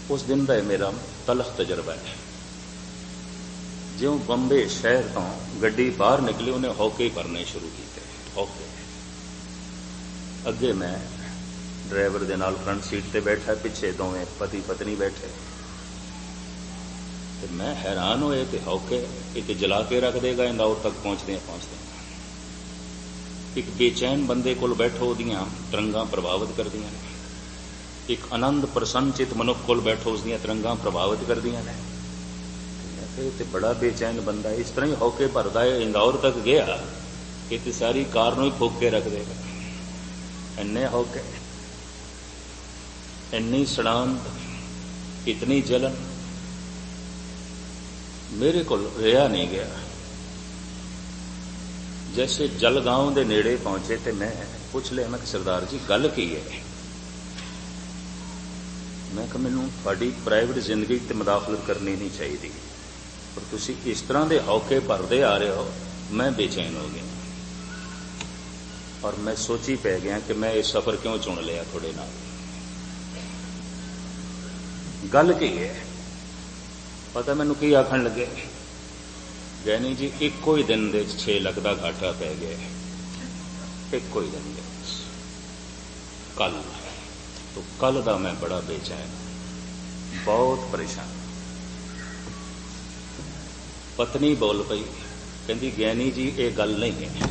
उस दिन का मेरा तलख तजर्बा है। ज्यों बंबे शहर तो गड्डी बाहर निकली उन्हें हौके ही भरने शुरू किए। हौके अगे मैं ड्राइवर के नाल फ्रंट सीट ते बैठा, पिछे दोवें पति पत्नी बैठे। तो मैं हैरान होए कि हौके एक जला के रख देगा इंदौर तक पहुंचते एक बेचैन बंदे कोल बैठो उहदियां तरंगां प्रभावित करदियां ने, एक आनंद प्रसन्नचित मनुख कोल बैठो उसदियां तरंगां प्रभावित करदियां ने। ते बड़ा बेचैन बंदा इस तरह ही हौके भरदा है, इंदौर तक गया कि ते सारी कार नूं ही फूक के रख देगा। इन्ने हौके, इन्नी सड़ांत, इतनी जलन मेरे को रिहा नहीं गया। जैसे जलगांव के नेड़े पहुंचे तो मैं पूछ लिया, मैं सरदार जी गल की है? मैं कहा मैनूं तुहाडी प्राइवेट जिंदगी ते मुदाखलत करनी नहीं चाहिए, पर तुसीं इस तरह के हौके भरदे आ रहे हो, मैं बेचैन हो गया और मैं सोची पै गया कि मैं ये सफर क्यों चुन लिया थोड़े नाल। गल की है पता मैनूं की आखण लगे, गैनी जी एको ही दिन दे 6 लाख का घाटा पै गया, एको ही दिन दे कल। तो कल दा मैं बड़ा बेचैन, बहुत परेशान। पत्नी बोल पई, कहती ज्ञानी जी ये गल नहीं है,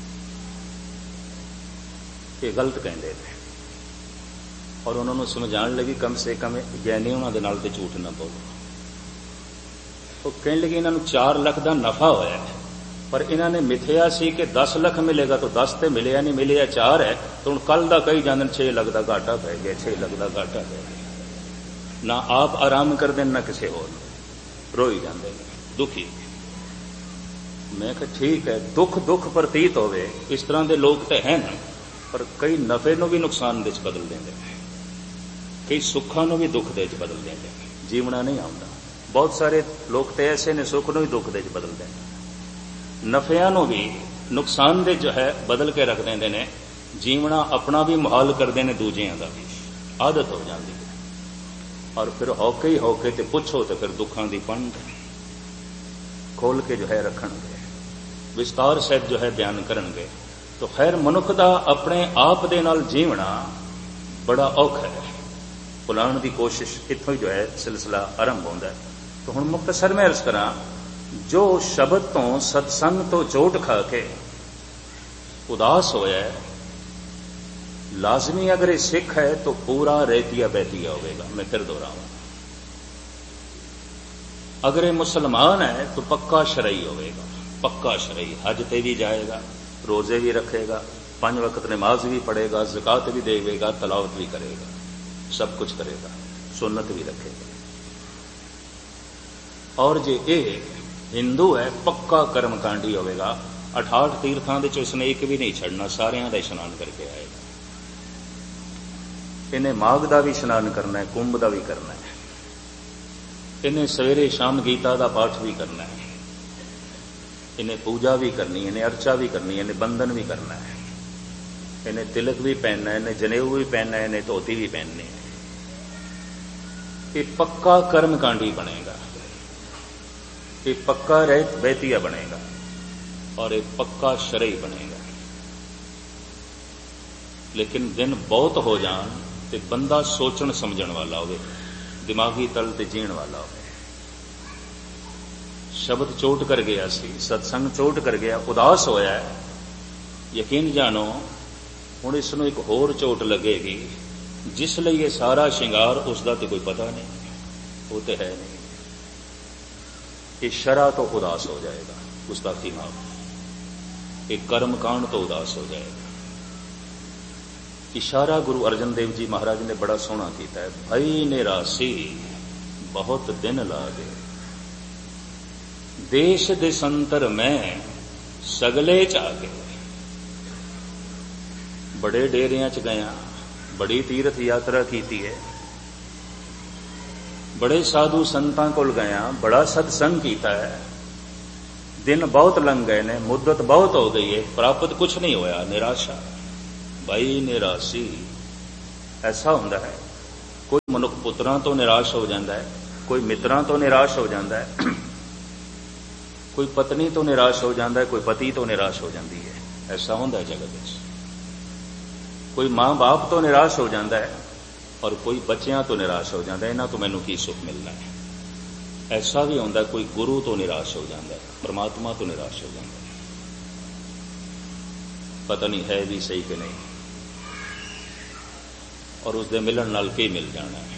ये गलत कहते हैं। और उन्होंने समझाने लगी कम से कम ज्ञानी उन्होंने नाल ते झूठ ना बोलो। तो कहने लगे इन्होंने 4 लाख का नफा होया है, पर इन्होंने मिथया सी कि 10 लाख मिलेगा, तो 10 तो मिले नहीं, मिले 4 है। तो हम कल का कही जाते 6 लाख का घाटा पै गया, 6 लाख का घाटा पै गया। ना आप आराम कर दें ना किसी होर, रोई जाते दुखी। मैं कहा ठीक है, दुख दुख प्रतीत होवे, इस तरह के लोग तो हैं ना, पर कई नफे नूं भी नुकसान दे बदल देंगे, कई सुखा नूं भी दुख दे बदल देंगे। जीवना नहीं आउंदा। बहुत सारे लोग तो ऐसे ने सुख नूं भी दुख दे बदल देंगे, नफिया नूं भी नुकसान दे जो है बदल के रख देंगे ने। जीवना अपना भी मुहाल करते हैं, दूजियां का भी आदत हो जाती है। और फिर हौके ही हौके ते पुछो तो फिर दुखों की पंड खोल के जो है रखणगे, विस्तार सहित जो है बयान करनगे। तो खैर मनुख का अपने आप दे नाल जीवना बड़ा औखा है। भुलाण की कोशिश इत्थों ही जो है सिलसिला आरंभ होता है। तो हुण मुख्तसर मैं अर्ज करा, जो शब्द तो सत्संग तो चोट खा के उदास होया है, लाजमी अगर ये सिख है तो पूरा रेतिया बहतिया होगा। मैं फिर दोहराऊं, अगर ये मुसलमान है तो पक्का शरई होगा, पक्का शरई। हज ते भी जाएगा, रोजे भी रखेगा, 5 वक्त नमाज भी पढ़ेगा, ज़कात भी देगा, तलावत भी करेगा, सब कुछ करेगा, सुन्नत भी रखेगा। और जे ये हिंदू है पक्का कर्मकांडी होगा। 68 तीर्थां दे चों इसने एक भी नहीं छड़ना, सारियां दा इशनान करके आएगा। इन्हें माघ का भी इशनान करना है, कुंभ का भी करना है, इन्हें सवेरे शाम गीता का पाठ भी करना है, इन्हें पूजा भी करनी है, इन्हें अर्चा भी करनी है, इन्हें बंधन भी करना है, इन्हें तिलक भी पहनना है, इन्हें जनेऊ भी पहनना है, इन्हें धोती भी पहननी है। ये पक्का कर्मकांडी बनेगा, ये पक्का रहत बहतिया बनेगा और एक पक्का शरई बनेगा। लेकिन दिन बहुत हो जान ते बंदा सोचण समझण वाला होवे, दिमागी तल ते जीण वाला होवे। शब्द चोट कर गया सी, सत्संग चोट कर गया, उदास होया है, यकीन जानो हुण इसनूं एक होर चोट लगेगी, जिस लिए ये सारा शिंगार उसका तो कोई पता नहीं, वो तो है नहीं। ये शरा तो उदास हो जाएगा, गुस्ताखी माफ, एक कर्मकांड तो उदास हो जाएगा। इशारा गुरु अर्जन देव जी महाराज ने बड़ा सोहना किया है, भई निरासी बहुत दिन लागे, देश देशंतर में सगले चागे। बड़े डेरिया च गया, बड़ी तीर्थ यात्रा की है, बड़े साधु संतां कोल गया, बड़ा सत्संग किया है, दिन बहुत लंघ गए ने, मुद्दत बहुत हो गई है, प्राप्त कुछ नहीं होया, निराशा। भाई निराशी ऐसा होता है। कोई मनुख पुत्रां तो निराश हो जाता है, कोई मित्रां तो निराश हो जाता है, कोई पत्नी तो निराश हो जाता है, कोई पति तो निराश हो जाती है। ऐसा होता है जगत में। कोई मां बाप तो निराश हो जाता है और कोई बच्चियां तो निराश हो जाता है, इन्हां तो मैनू की सुख मिलना है। ऐसा भी होता है कोई गुरु तो निराश हो जाता है, परमात्मा तो निराश हो जाता है, पता नहीं है भी सही कि नहीं, और उसके मिलन नाल की मिल जाना है।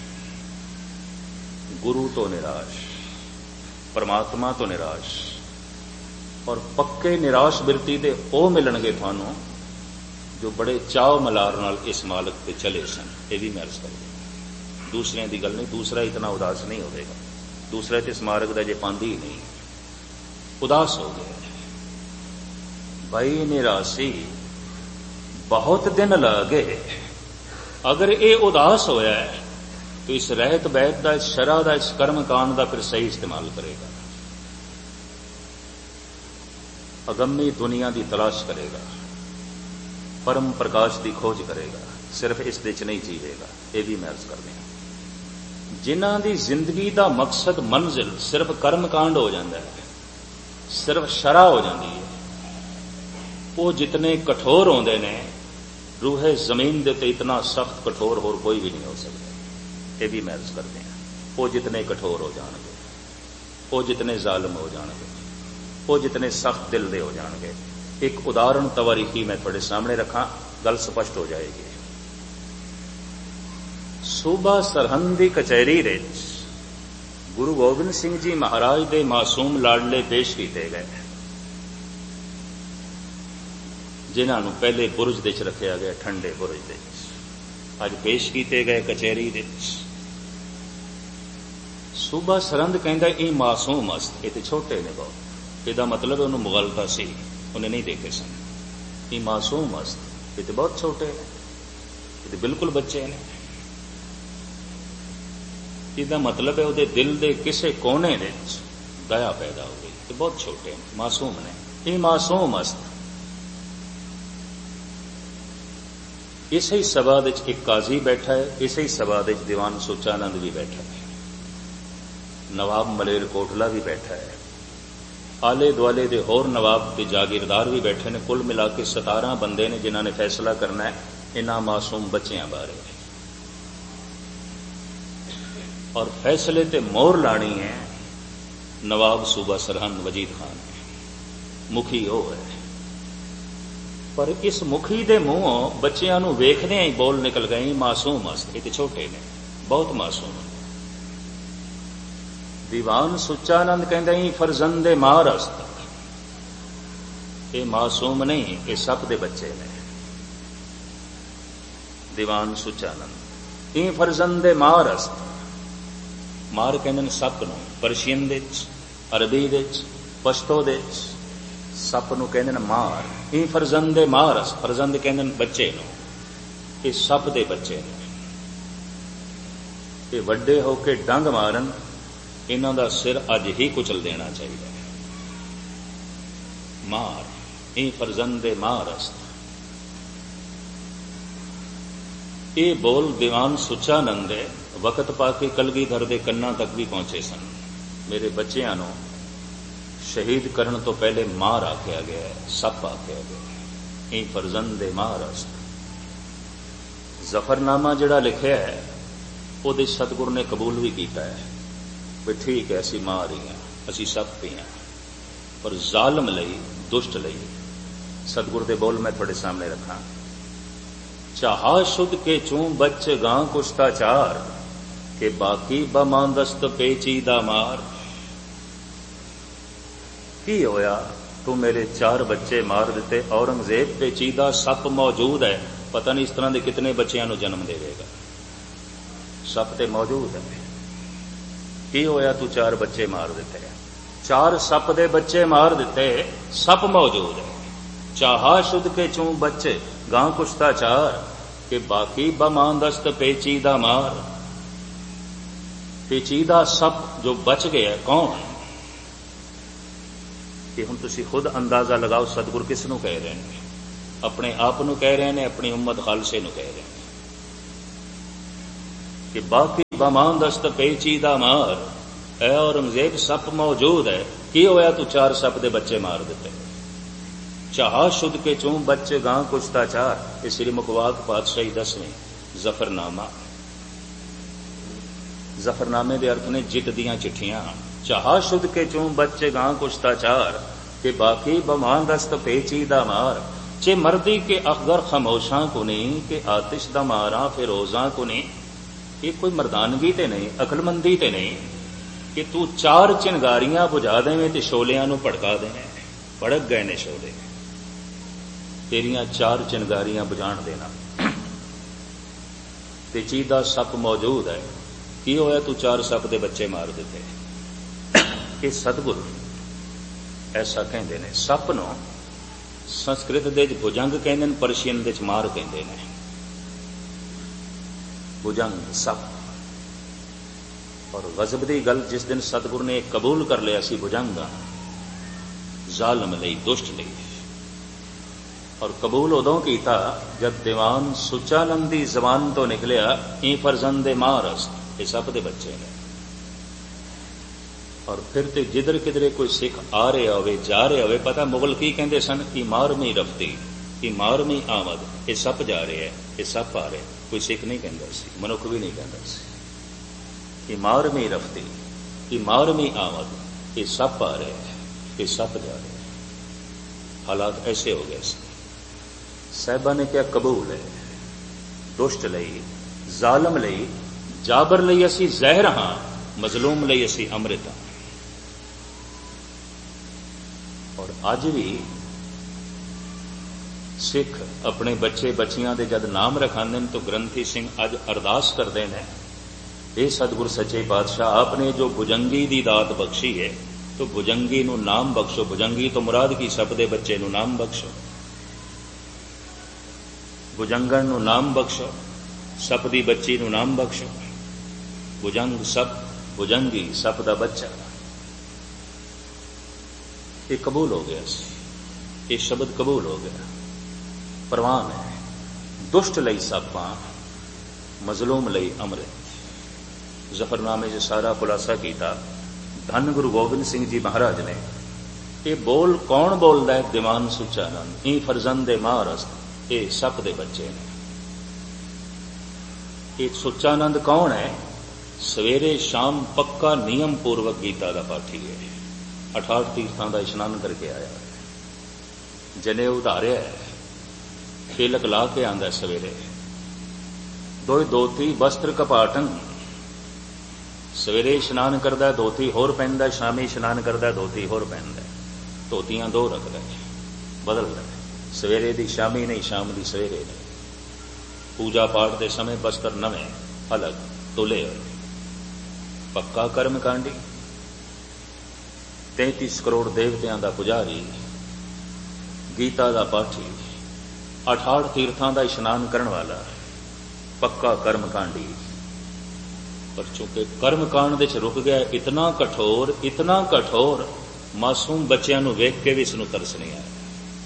गुरु तो निराश, परमात्मा तो निराश, और पक्के निराश बिरती दे वो मिलणगे थानू जो बड़े चाव मलार नाल इस मालक पे चले सन। ये भी मैं अर्ज कर दूं, दूसरे की गल नहीं, दूसरा इतना उदास नहीं होगा, दूसरा तो इस मार्ग का जे पांदी ही नहीं, उदास हो गया भाई। निराशी बहुत दिन लगे, अगर ये उदास होया है तो इस रहत बैत का, इस शरा का, इस कर्म कांड का फिर सही इस्तेमाल करेगा, अगम्य दुनिया की तलाश करेगा, परम प्रकाश की खोज करेगा, सिर्फ इस दिच नहीं जीवेगा। ये भी मैं अर्ज कर दिया, जिन्हां दी जिंदगी का मकसद मंजिल सिर्फ कर्म कांड हो जाता है, सिर्फ शरा हो जाती है, वो जितने कठोर होंदे ने, रूहे जमीन दे ते इतना सख्त कठोर होर कोई भी नहीं हो सकता। ये भी मैं अर्ज करते हैं, वो जितने कठोर हो जाएंगे, वो जितने जालिम हो जाएंगे, वो जितने सख्त दिल दे हो जाएंगे। एक उदाहरण तवारीखी मैं थोड़े सामने रखा, गल स्पष्ट हो जाएगी। सूबा सरहंद दी कचहरी विच गुरु गोबिंद सिंह जी महाराज दे मासूम लाडले पेश किए गए, जिन्होंने पहले बुरज विच रखा गया, ठंडे बुरज दे अज पेश किए गए कचहरी विच। सूबा सरहंद कहता ये मासूम मस्त, ये तो छोटे ने बहुत, यदा मतलब उन्होंने मुगलता सी, उन्हें नहीं देखे सन। ये मासूम मस्त, ये तो बहुत छोटे ने, ये तो बिल्कुल बच्चे ने। इसका मतलब है वो दिल के किसी कोने विच दया पैदा हो गई, तो बहुत छोटे ने, मासूम ने। ये मासूम मस्त। इसे ही सभा विच एक काजी बैठा है, इसे ही सभा विच दीवान सुचानंद भी बैठा है, नवाब मलेर कोटला भी बैठा है, आले दुआले दे होर नवाब ते जागीरदार भी बैठे ने। कुल मिला के 17 बंदे ने जिन्होंने फैसला करना है इन्हां मासूम बच्चियां बारे, और फैसले ते मोहर लानी है नवाब सूबा सरहंद वजीद खान, मुखी वो है। पर इस मुखी दे मुंहों बच्चियां नूं वेखदे ही बोल निकल गए, मासूम मस्त, ये छोटे ने, बहुत मासूम। दीवान सुचानंद कहंदा ही फरजंदे मारस्त, ये मासूम नहीं, ये सप दे बच्चे ने। दीवान सुचानंद ये फरजंदे मारस्त, मार कहंदे सप नूं, परशियन दे अरबी दे पश्तो दे सप नूं कहंदे मार। ये फरजंदे मारस्त, फरजंद कहंदे बच्चे नूं, ये सप दे बच्चे ने। ये वड्डे होके डंग मारन, इन्हां दा सिर अज ही कुचल देना चाहिए। मार, ये फरजंदे मारस्त। ये बोल दीवान सुचानंद वक्त पाके कलगीधर दे कन्ना तक भी पहुंचे सन। मेरे बच्चियां नूं शहीद करन तो पहले मार आख्या गया है, सप आख्या गया है। ये फरजंदे मारस्त। जफरनामा जिहड़ा लिखिया है वो सतगुरु ने कबूल भी किया है, भी ठीक है असी मार ही हाँ, असी सप ही हाँ। पर जालम लई, दुष्ट लई सतगुरु दे बोल मैं थोड़े सामने रखा। चाहा शुद्ध के चूं बच गां कुश्ताचार, के बाकी बमांदस्त पेचीदा मार। की होया तू मेरे 4 बच्चे मार दिते, औरंगजेब पेचीदा सप मौजूद है, पता नहीं इस तरह के कितने बच्चों को जन्म देगा। सप ते मौजूद है। की होया तू 4 बच्चे मार दिते, 4 सप दे बच्चे मार दिते, सप मौजूद है। चाहा शुद्ध के चूं बच्चे गां कुश्ताचार, के बाकी बमांदस्त पेचीदा मार। पेचीदा सप जो बच गया कौन? कि हुण तुसीं खुद अंदाजा लगाओ सतगुरु किस नूं कह रहे हैं? अपने आप नूं कह रहे हैं, अपनी उम्मत खालसे नूं कह रहे हैं। कि बाकी बमान दस्त पेचीदा मार है औरंगजेब सप मौजूद है की होया तू 4 सप दे बच्चे मार दिते चाह शुद्ध के चूं बच्चे गां कुछता चार। ये श्री मुखवाक पातशाही 10वें जफरनामा। जफरनामे दे अर्थ ने जित दियां चिट्ठियां। चाह शुद्ध के चूं बच्चे गां कुछता चार के बाकी बमान दस्त पेचीदा मार चे मर्दी के अखगर खामोशां को नहीं के आतिश दा मारा फिरोजां को नहीं। ये कोई मर्दानगी ते नहीं अकलमंदी ते नहीं कि तू 4 चिंगारियां बुझा देवें ते शोलियां नूं भड़का देवें। भड़क गए ने शोले तेरियां 4 चिंगारियां बुझाण देना ते चीदा सप मौजूद है की होया तू 4 सप दे बच्चे मार दिते। ये सतगुरु ऐसा कहते ने। सप नूं संस्कृत दे भुजंग कहते हैं, पर्शियन दे मार कहते हैं। भुजंग सप। और गजब दी गल जिस दिन सतगुरु ने कबूल कर लिया सी भुजंग जालम लई दुष्ट लई। और कबूल उदों कीता जब दीवान सुचानंद दी जबान तो निकलिया ई फरजंदे मारस ये सप दे बच्चे ने। और फिर ते जिधर किधरे कोई सिख आ रहा होवे जा रहा होवे पता मुगल की कहते सन कि मारमी रफ्ती कि मारमी आमद ये सप जा रहे है ये सप आ रहे। कोई सिख नहीं कहता सी मनुख भी नहीं कहता सी कि मारमी रफ्ती कि मारमी आमद ये सप आ रहे है ये सप जा रहे हैं। हालात ऐसे हो गए सी। साहिबा ने क्या कबूल है दुष्ट लई जालम लई जाबर लई असी जहर हां मजलूम लई असी अमृत हां। और अज भी सिख अपने बच्चे बच्चियां दे जद नाम रखांदे तो ग्रंथी सिंह अज अरदास करते हैं ये सतगुरु सच्चे पातशाह आपने जो भुजंगी दी दात बख्शी है तो भुजंगी नू नाम बख्शो। भुजंगी तो मुराद की सप दे बच्चे नू नाम बख्शो। भुजंगन नू नाम बख्शो सप दी बच्ची नू नाम बख्शो। भुजंग सप भुजंगी सप दा बच्चा ये कबूल हो गया ये शब्द कबूल हो गया। परवान है दुष्ट लई सपां मजलूम लई अमृत। जफरनामे च सारा खुलासा किया। धन गुरु गोबिंद सिंह जी महाराज ने ये बोल कौन बोलता है दीवान सुचानंद ई फरजंदे मारस्त ये सप दे बच्चे ने। ये सुचानंद कौन है? सवेरे शाम पक्का नियम पूर्वक गीता का पाठी है। 68 तीर्थां का इशनान करके आया जने उधारिया है तिलक ला के आंदा सवेरे दो धोती वस्त्र कपाटन। सवेरे इशनान करता धोती होर पहनता शामी इशनान करता धोती होर पहनता। धोतियां 2 रखता बदलता सवेरे दी शामी नहीं शाम दी सवेरे नहीं। पूजा पाठ के समय वस्त्र नवे अलग तुले हुए। पक्का कर्मकांडी 33 करोड़ देवतियां दा पुजारी गीता दा पाठी 68 तीर्थां दा इशनान करने वाला पक्का कर्मकांडी। पर चूंकि कर्मकांड दे च रुक गया इतना कठोर मासूम बच्चों नूं वेख के भी इसनूं तरस नहीं आया।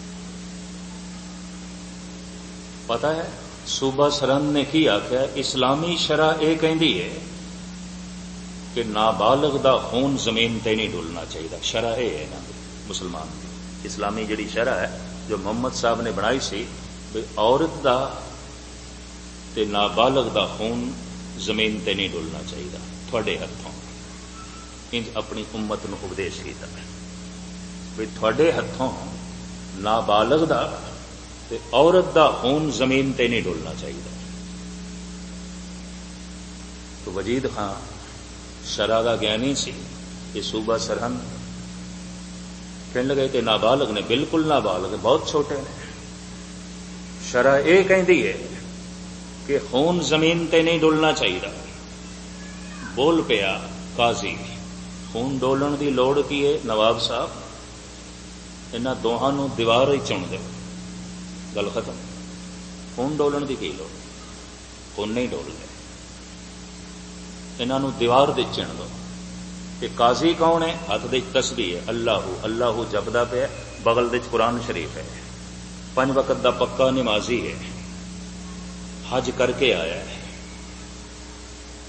पता है सूबा सरहंद ने की आख्या इस्लामी शरा यह कहती है कि नाबालग दा खून जमीन ते नहीं डुलना चाहिए। शरा यह है ना मुसलमान की इस्लामी जिहड़ी शरा है जो मुहम्मद साहब ने बनाई सी भी औरत दा ते नाबालग दा खून जमीन ते नहीं डुलना चाहिए। थोड़े हथों इंज अपनी उम्मत नूं उपदेश कीता भी थोड़े हथों नाबालग दा ते औरत दा खून जमीन ते नहीं डुलना चाहिए। तो वजीद खां शरा का ज्ञानी सी ये सूबा सरहंद कहने लगे थे नाबालग ने बिल्कुल नाबालग बहुत छोटे ने। शरा ये कहती है कि खून जमीन ते नहीं डुलना चाहिए। बोल पिया काजी खून डोलन की लोड़ की है नवाब साहब इन्हां दोहां नूं दीवार ही चुन दो गल खत्म। खून डोलन की की लोड़ खून नहीं डोलने इन्हां नूं दीवार दे चिण दो। कि काजी कौन है? हथ दे तस्बीह है अल्लाहू अल्लाहू जपदा पिया बगल दे कुरान शरीफ है 5 वक्त दा पक्का नमाजी है हज करके आया है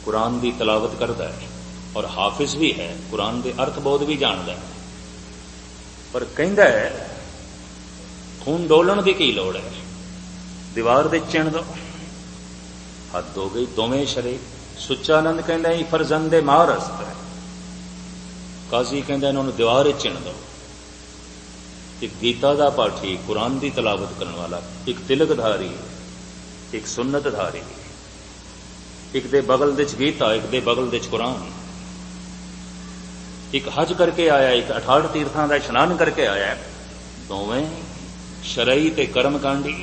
कुरान की तलावत करता है और हाफिज भी है, कुरान के अर्थ बोध भी जानता है, पर कहता है खून डोलन की की लोड़ है, दीवार दे चिण दो। हद हो गई, दोवें शरीर। सुच्चानंद कहता है फरजंदे मारस्त है, काजी कहता इन्होंने दीवार चिण दो। एक गीता का पाठी, कुरान की तलावत करने वाला, एक तिलकधारी, एक सुन्नतधारी, एक दे बगल दे गीता, एक दे बगल दे कुरान, एक हज करके आया, एक 68 तीर्थां का इशनान करके आया, दोवें शरई ते कर्मकांडी।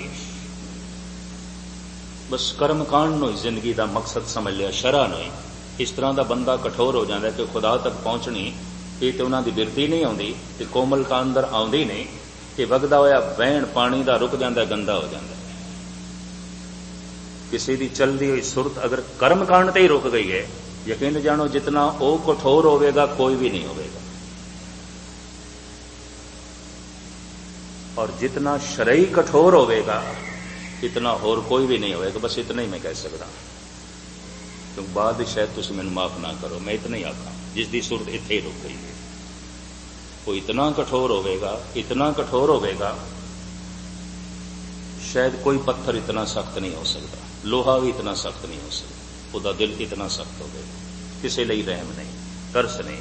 बस कर्मकांड नूं जिंदगी का मकसद समझ लिया, शरा नहीं। इस तरह का बंदा कठोर हो जाता है कि खुदा तक पहुंचनी ये तो उन्होंने बिरती नहीं आती, तो कोमल का अंदर आती नहीं, कि वगदा होया बहन पानी का रुक जाता, गंदा हो जाता है। किसी की चलती हुई सुरत अगर कर्मकांड ते ही रुक गई है, यकीन जानो जितना वो कठोर होगा कोई भी नहीं होगा, और जितना शरई कठोर होगा इतना होर कोई भी नहीं होगा। बस इतना ही मैं कह सकता, क्योंकि बाद शायद तुम मैनू माफ ना करो, मैं इतना ही आखा जिसकी सुरत इत्थे ही रुक गई है। वो इतना कठोर होगा, इतना कठोर होगा, शायद कोई पत्थर इतना सख्त नहीं हो सकता, लोहा भी इतना सख्त नहीं हो सकता, उसका दिल इतना सख्त हो गया, किसी लिए रहम नहीं, तरस नहीं,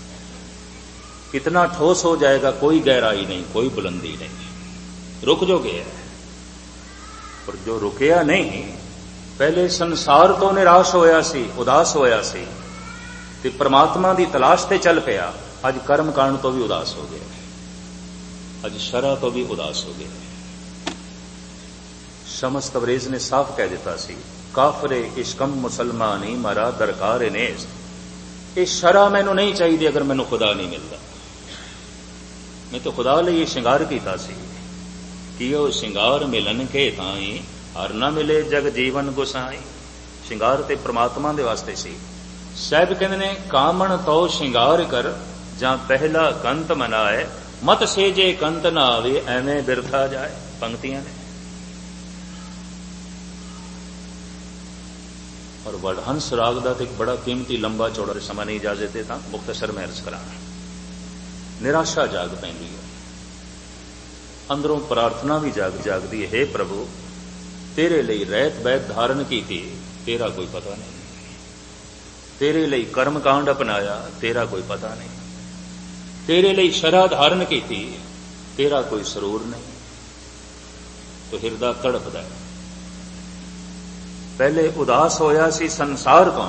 कितना ठोस हो जाएगा, कोई गहराई नहीं, कोई बुलंदी नहीं, रुक जो गया है। पर जो रुकया नहीं, पहले संसार तो निराश होया सी, उदास होया सी, ते परमात्मा की तलाश ते चल पिया, अज कर्म कांड तो भी उदास हो गया, अज शरा तो भी उदास हो गया। शमस तबरेज ने साफ कह दिता सी, काफरे इश्कम मुसलमानी मरा दरकार नेस, ये शरा मैनू नहीं चाहिए अगर मैनू खुदा नहीं मिलता। मैं तो खुदा लिए ये श्रृंगार किया सी, कि वो श्रृंगार मिलन के ताई हर न मिले जग जीवन गुसाई। श्रृंगार ते परमात्मा दे वास्ते सी। साहब कहते ने कामण तो श्रृंगार कर जां पहला कंत मनाए, मत सेजे कंत ना आवे एवें बिरथा जाए। पंक्तियां ने और वडहंस राग का तो एक बड़ा कीमती लंबा चौड़ा समा नहीं इजाजत देता, मुख्तसर में अर्ज करा। निराशा जाग पैंदी है, अंदरों प्रार्थना भी जागदी है, हे प्रभु तेरे लिए रहत बैत धारण की थी, तेरा कोई पता नहीं, तेरे लिए कर्म कांड अपनाया, तेरा कोई पता नहीं, तेरे लिए शरा धारण की थी, तेरा कोई सरूर नहीं। तो हिरदा तड़पदा है। पहले उदास होया सी संसार तो,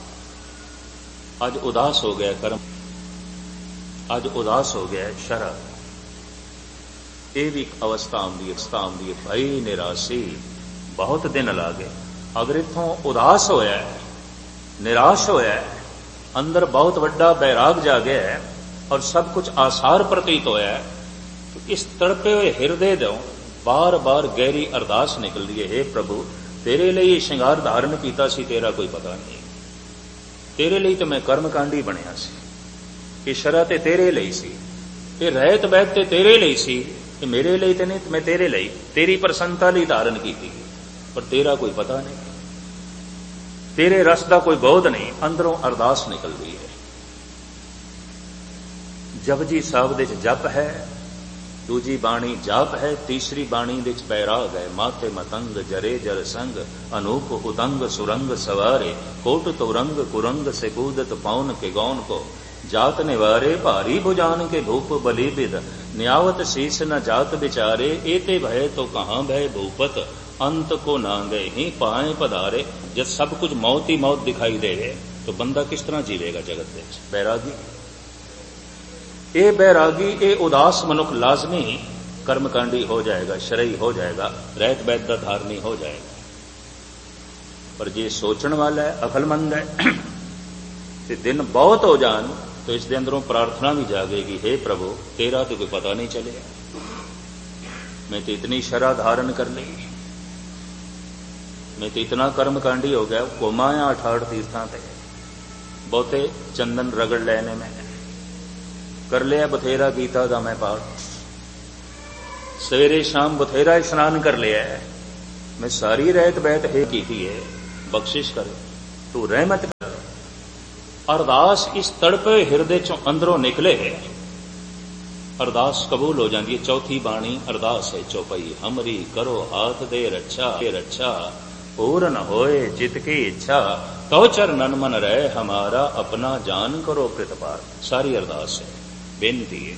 अज उदास हो गया कर्म, अज उदास हो गया शरा। ये भी एक अवस्था आती है, भाई निराशी बहुत दिन ला गए। अगर इथों उदास होया है, निराश होया है, अंदर बहुत बड़ा बैराग जागया है और सब कुछ आसार प्रतीत होया है, तो इस तड़पे हुए हिरदे दो बार बार गहरी अरदास निकल रही है, हे प्रभु तेरे लिए श्रृंगार धारण किया सी, तेरा कोई पता नहीं, तेरे लिए तो मैं कर्मकांडी बनया सी, ये शरा ते तेरे लिए सी, ये रहत बैत ते तेरे लिए सी, ये मेरे लिए तो नहीं, तो मैं तेरे लिए, तेरी प्रसन्नता लिए धारण की थी, पर तेरा कोई पता नहीं, तेरे रस का कोई बोध नहीं। अंदरों अरदास निकल रही है। जपजी साहब दे जप है, दूजी बाणी जाप है, तीसरी बाणी दे बैराग है। माथे मतंग जरे जर संग अनूप उदंग सुरंग सवारे, कोट तो रंग कुरंग से कूदत पौन के गौन को, जात निवारे भारी भुजान के भूप बलि विद, न्यावत शीस न जात बिचारे, एते भय तो कहां भय भूपत, अंत को ना गए ही पाए पधारे। जब सब कुछ मौत ही मौत दिखाई दे तो बंदा किस तरह जीवेगा जगत में? बैरागी, ये बैरागी, ये उदास मनुख लाजमी कर्मकांडी हो जाएगा, शरई हो जाएगा, रहत बैत का धारणी हो जाएगा। पर जे सोचण वाला है, अकलमंद है, तो दिन बहुत हो जान तो इसके अंदरों प्रार्थना भी जागेगी, हे प्रभु तेरा तो कोई पता नहीं चलेगा, मैं तो इतनी शरा धारण कर ली, मैं तो इतना कर्मकांडी हो गया, घुमाया 68 तीर्थां ते, बहुते चंदन रगड़ लेने में, कर लिया बथेरा गीता का मैं पाठ, सवेरे शाम बथेरा स्नान कर लिया है, मैं सारी रहत बैत है की है, बख्शिश कर, तू रहमत कर, अरदास इस तड़पे हिरदे चों अंदरों निकले, अरदास कबूल हो जाती है। चौथी बाणी अरदास है चौपाई, हमरी करो हाथ दे रक्षा पूर्ण होए चित की इच्छा, तो चरणन मन रहे हमारा अपना जान करो प्रतिपार। सारी अरदास है, बेनती है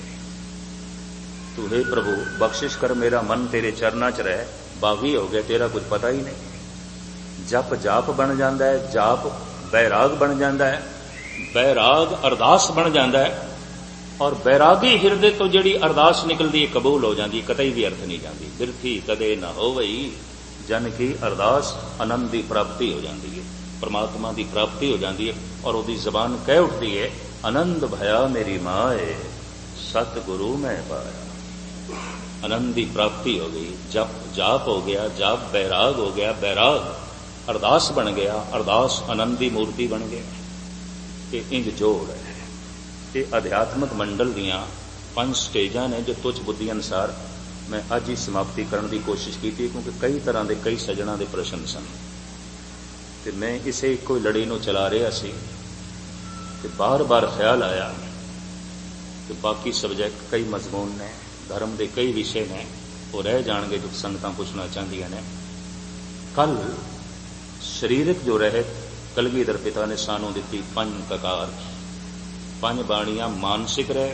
तू हे प्रभु बख्शिश कर मेरा मन तेरे चरना च रहे। बागी हो गया, तेरा कुछ पता ही नहीं। जप जाप बन जाता है, जाप बैराग बन जाता है, बैराग अरदास बन जाता है, और बैरागी हिरदे तो जिहड़ी अरदास निकलती है कबूल हो जाती, कतई भी अर्थ नहीं जाती। बिरथी कदे न होवई जन की अरदास, आनंद की प्राप्ति हो जाती है, परमात्मा की प्राप्ति हो जाती है। और उसकी जबान कह उठती है, आनंद भया मेरी माए सतगुरु मैं पाया। आनंद की प्राप्ति हो गई, जप जाप हो गया, जाप बैराग हो गया, बैराग अरदास बन गया, अरदास आनंद की मूर्ति बन गया। ये इंज जोड़ है। ये अध्यात्मक मंडल दियां 5 स्टेजां ने जो तुच्छ बुद्धि अनुसार मैं अज ही समाप्ति करने की कोशिश की थी, क्योंकि कई तरह के कई सजना के प्रश्न सन ते मैं इसे एको लड़ी नूं चला रहा सी ते बार बार ख्याल आया कि बाकी सबजैक्ट कई मजमून ने, धर्म के कई विषय ने, वो रह जाएंगे जो संगतां पुछना चाहदियां ने। कल शरीरक जो रहे कलगीधर पिता ने सानू दी 5 ककार, 5 बाणियां मानसिक रह,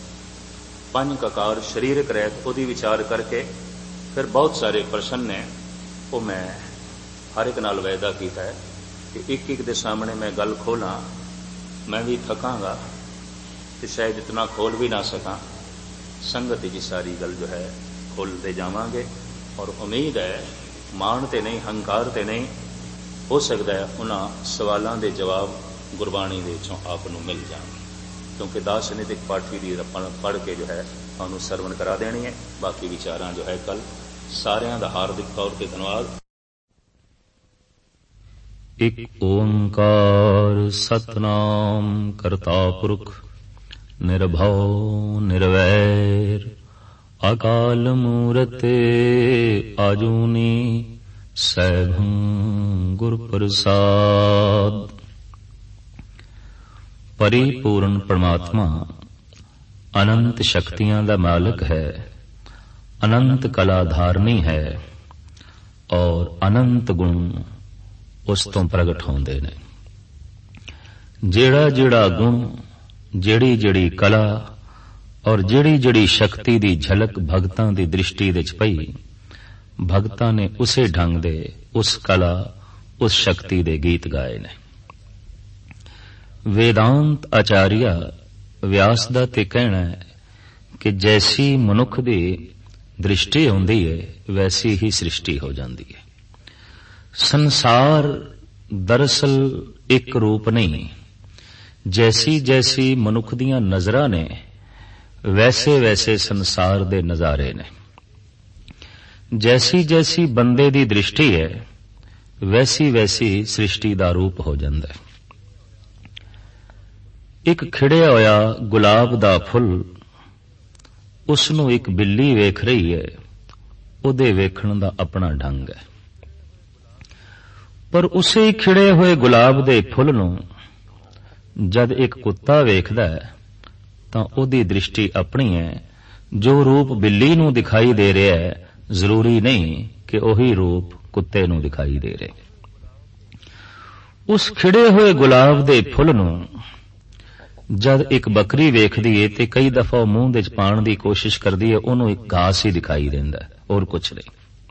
5 ककार शरीरक रह, उसकी विचार करके फिर बहुत सारे प्रश्न ने वो मैं हर एक नाल वायदा किया है कि एक एक दे सामने मैं गल खोला। मैं भी थकांगा तो शायद इतना खोल भी ना सका, संगत की सारी गल जो है खोलते जावांगे। और उम्मीद है माण ते नहीं, हंकार ते नहीं, हो सकता है उन्हां सवालों के जवाब गुरबाणी दे चों आप नूं मिल जाण, क्योंकि दास नितिक पाठी की पढ़ के जो है तुहानूं सरवण करा देनी है। बाकी विचारां जो है कल। सारियां दा हार्दिक तौर पर धन्यवाद। एक ओंकार सतनाम करता पुरख निर्भव निर्वैर अकाल मूरत आजूनी सैभं गुर प्रसाद। परिपूर्ण परमात्मा अनंत शक्तियां दा मालिक है, अनंत कला धारनी है और अनंत गुण उस तो प्रगट होंदे ने। जेड़ा जेड़ा गुण, जेड़ी जेड़ी कला और जेड़ी जेड़ी शक्ति दी झलक भगतां दी दृष्टि विच पई, भगतां ने उसे ढंग दे, उस कला, उस शक्ति दे गीत गाए ने। वेदांत आचार्य व्यास दा ते कहना है कि जैसी मनुख दी दृष्टि होंदी है वैसी ही सृष्टि हो जाती है। संसार दरअसल एक रूप नहीं, जैसी जैसी मनुख दियां नजरां ने वैसे वैसे संसार दे नजारे ने। जैसी जैसी बंदे दी दृष्टि है वैसी वैसी सृष्टि दा रूप हो जाता है। एक खिड़िया होया गुलाब दा फुल, उसनूं एक बिल्ली वेख रही है, उहदे वेखण दा अपना ढंग है। पर उसे खिड़े हुए गुलाब दे फुल नूं जद एक कुत्ता वेखदा है तां उहदी दृष्टि अपनी है। जो रूप बिल्ली नूं दिखाई दे रहा है जरूरी नहीं कि उही रूप कुत्ते नूं दिखाई दे रहे। उस खिड़े हुए गुलाब दे फुल नूं जद एक बकरी वेखदी है ते कई दफा मूंह दे पाण दी कोशिश करदी है, उहनूं एक घास ही दिखाई देंदा है और कुछ नहीं।